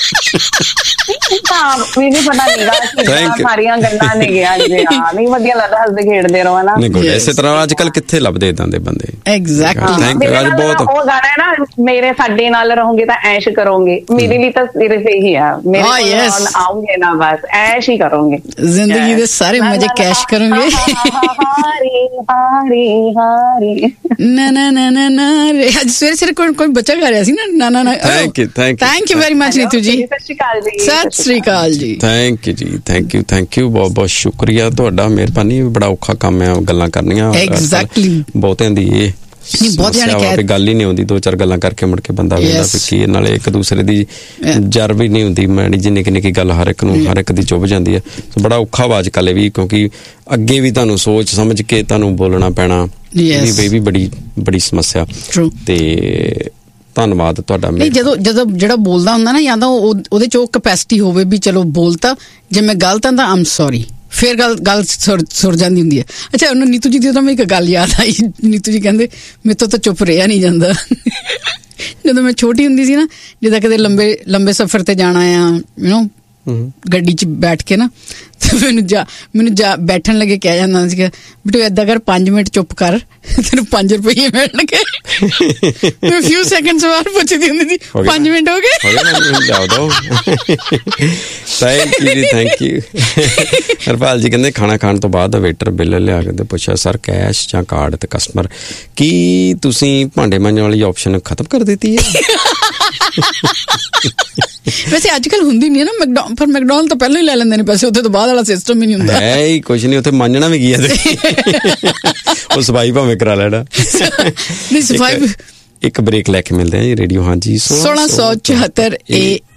Speaker 5: ਤਾਂ ਮੈਨੂੰ ਪਤਾ ਨਹੀਂਗਾ ਸਾਰੀਆਂ ਗੱਲਾਂ ਨੇ ਗਿਆ ਜੀ। ਹਾਂ ਨਹੀਂ ਵਧੀਆ ਲੱਗਦਾ, ਹੱਸਦੇ ਖੇਡਦੇ ਰਹੋ ਨਾ।
Speaker 3: ਨਹੀਂ ਗੁੱਡ। ਇਸੇ ਤਰ੍ਹਾਂ ਅੱਜ ਕੱਲ ਕਿੱਥੇ ਲੱਭਦੇ ਇਦਾਂ ਦੇ ਬੰਦੇ।
Speaker 1: ਐਗਜ਼ੈਕਟਲੀ।
Speaker 3: Thank you. ਅੱਜ ਬਹੁਤ
Speaker 5: ਉਹ ਗਾਣਾ ਹੈ ਨਾ, ਮੇਰੇ ਸਾਡੇ ਨਾਲ ਰਹੋਗੇ ਤਾਂ ਐਸ਼ ਕਰੋਗੇ, ਮੇਰੇ ਲਈ ਤਾਂ ਸਿਰਫ ਇਹੀ ਆ, ਮੇਰੇ ਨਾਲ ਆਉਂਗੇ ਨਾ ਬਸ ਐਸ਼ ਹੀ ਕਰੋਗੇ,
Speaker 1: ਜ਼ਿੰਦਗੀ ਦੇ ਸਾਰੇ ਮਜ਼ੇ ਕੈਸ਼ ਕਰੋਗੇ।
Speaker 5: ਹਾਰੀ ਹਾਰੀ ਹਾਰੀ
Speaker 1: ਨਾ ਨਾ ਨਾ ਨਾ ਨਾ। ਅੱਜ ਸਵੇਰੇ ਸਵੇਰੇ ਕੋਈ ਕੋਈ ਬੱਚਾ ਗਾ ਰਿਹਾ ਸੀ ਨਾ, ਨਾ ਨਾ ਨਾ।
Speaker 3: Thank you thank you
Speaker 1: thank you very much Neetu ਜੀ।
Speaker 5: ਸਤਿ ਸ਼੍ਰੀ ਅਕਾਲ ਜੀ।
Speaker 1: ਸਤਿ ਸ਼੍ਰੀ ਅਕਾਲ ਜੀ।
Speaker 3: ਥੈਂਕ ਯੂ ਜੀ, ਥੈਂਕ ਯੂ ਥੈਂਕ ਯੂ ਬਹੁਤ ਬਹੁਤ ਸ਼ੁਕਰੀਆ ਤੁਹਾਡਾ, ਮਿਹਰਬਾਨੀ। ਬੜਾ ਔਖਾ ਕੰਮ ਹੈ ਗੱਲਾਂ ਕਰਨੀਆਂ।
Speaker 1: ਐਗਜ਼ੈਕਟਲੀ।
Speaker 3: ਬਹੁਤਿਆਂ ਦੀ ਇਹ
Speaker 1: ਨਹੀਂ ਬਹੁਤ ਜਾਣੇ ਕਹਿ
Speaker 3: ਗੱਲ ਹੀ ਨਹੀਂ ਹੁੰਦੀ, ਦੋ ਚਾਰ ਗੱਲਾਂ ਕਰਕੇ ਮੁੜ ਕੇ ਬੰਦਾ ਵੇਖਦਾ ਵੀ ਕੀ, ਨਾਲੇ ਇੱਕ ਦੂਸਰੇ ਦੀ ਜਰ ਵੀ ਨਹੀਂ ਹੁੰਦੀ। ਮੈਂ ਜਿੰਨੀ ਨਿੱਕੀ ਨਿੱਕੀ ਗੱਲ ਹਰ ਇੱਕ ਨੂੰ ਹਰ ਇੱਕ ਦੀ ਚੁੱਭ ਜਾਂਦੀ ਹੈ। ਬੜਾ ਔਖਾ ਵਾ ਅੱਜ ਕੱਲ੍ਹ ਵੀ, ਕਿਉਂਕਿ ਅੱਗੇ ਵੀ ਤੁਹਾਨੂੰ ਸੋਚ ਸਮਝ ਕੇ ਤੁਹਾਨੂੰ ਬੋਲਣਾ ਪੈਣਾ, ਇਹ ਵੀ ਬੜੀ ਬੜੀ ਸਮੱਸਿਆ। ਤੇ ਧੰਨਵਾਦ ਤੁਹਾਡਾ।
Speaker 1: ਨਹੀਂ, ਜਦੋਂ ਜਦੋਂ ਜਿਹੜਾ ਬੋਲਦਾ ਹੁੰਦਾ ਨਾ, ਜਾਂ ਤਾਂ ਉਹਦੇ ਚ ਉਹ ਕਪੈਸਿਟੀ ਹੋਵੇ ਵੀ ਚਲੋ ਬੋਲਤਾ, ਜੇ ਮੈਂ ਗਲਤ ਹਾਂ ਤਾਂ ਆਮ ਸੌਰੀ, ਫਿਰ ਗੱਲ ਗੱਲ ਸੁਰ ਸੁਰ ਜਾਂਦੀ ਹੁੰਦੀ ਹੈ। ਅੱਛਾ, ਉਹਨੂੰ ਨੀਤੂ ਜੀ ਦੀ ਤਾਂ ਮੈਨੂੰ ਇੱਕ ਗੱਲ ਯਾਦ ਆਈ। ਨੀਤੂ ਜੀ ਕਹਿੰਦੇ ਮੇਰੇ ਤੋਂ ਤਾਂ ਚੁੱਪ ਰਿਹਾ ਨਹੀਂ ਜਾਂਦਾ। ਜਦੋਂ ਮੈਂ ਛੋਟੀ ਹੁੰਦੀ ਸੀ ਨਾ, ਜਿੱਦਾਂ ਕਦੇ ਲੰਬੇ ਲੰਬੇ ਸਫ਼ਰ ਤੇ ਜਾਣਾ ਆ, ਯੂ ਨੋ, ਗੱਡੀ 'ਚ ਬੈਠ ਕੇ ਨਾ, ਤੇ ਮੈਨੂੰ ਜਾ ਮੈਨੂੰ ਜਾ ਬੈਠਣ ਲੱਗੇ ਕਹਿ ਜਾਂਦਾ ਸੀਗਾ, ਬੇਟੂ ਏਦਾਂ ਕਰ, ਪੰਜ ਮਿੰਟ ਚੁੱਪ ਕਰ, ਤੈਨੂੰ ਪੰਜ ਰੁਪਈਏ ਮਿਲਣਗੇ। ਮੈਂ ਫਿਊ ਸੈਕਿੰਡਸ ਬਾਅਦ ਪੁੱਛਦੀ ਹੁੰਦੀ ਸੀ, ਪੰਜ ਮਿੰਟ ਹੋ ਗਏ?
Speaker 3: ਥੈਂਕ ਯੂ ਜੀ, ਥੈਂਕ ਯੂ। ਹਰਪਾਲ ਜੀ ਕਹਿੰਦੇ ਖਾਣਾ ਖਾਣ ਤੋਂ ਬਾਅਦ ਵੇਟਰ ਬਿੱਲ ਲਿਆ ਕੇ ਪੁੱਛਿਆ, ਸਰ ਕੈਸ਼ ਜਾਂ ਕਾਰਡ? ਤੇ ਕਸਟਮਰ, ਕੀ ਤੁਸੀਂ ਭਾਂਡੇ ਮਾਂਜਣ ਵਾਲੀ ਆਪਸ਼ਨ ਖਤਮ ਕਰ ਦਿੱਤੀ ਹੈ?
Speaker 1: ਵੈਸੇ ਅੱਜ ਕੱਲ ਹੁੰਦੀ ਨਹੀਂ ਹੈ ਨਾ, ਮੈਕਡੋ ਪਰ ਮੈਕਡੋਨਲ ਤਾਂ ਪਹਿਲਾਂ ਹੀ ਲੈ ਲੈਂਦੇ ਨੇ ਪੈਸੇ, ਉੱਥੇ ਤੋਂ ਬਾਅਦ ਵਾਲਾ ਸਿਸਟਮ ਹੀ ਨਹੀਂ ਹੁੰਦਾ।
Speaker 3: ਹੈ ਹੀ ਕੁਛ ਨਹੀਂ, ਉੱਥੇ ਮਾਂਜਣਾ ਵੀ ਕੀ ਹੈ, ਉਹ ਸਫਾਈ ਭਾਵੇਂ ਕਰਾ ਲੈਣਾ।
Speaker 1: ਨਹੀਂ, ਸਫਾਈ।
Speaker 3: ਇੱਕ ਬ੍ਰੇਕ ਲੈ ਕੇ ਮਿਲਦੇ ਆ ਜੀ। ਰੇਡੀਓ ਹਾਂਜੀ
Speaker 1: ਸੋਲਾਂ ਸੌ ਚੁਹੱਤਰ ਏ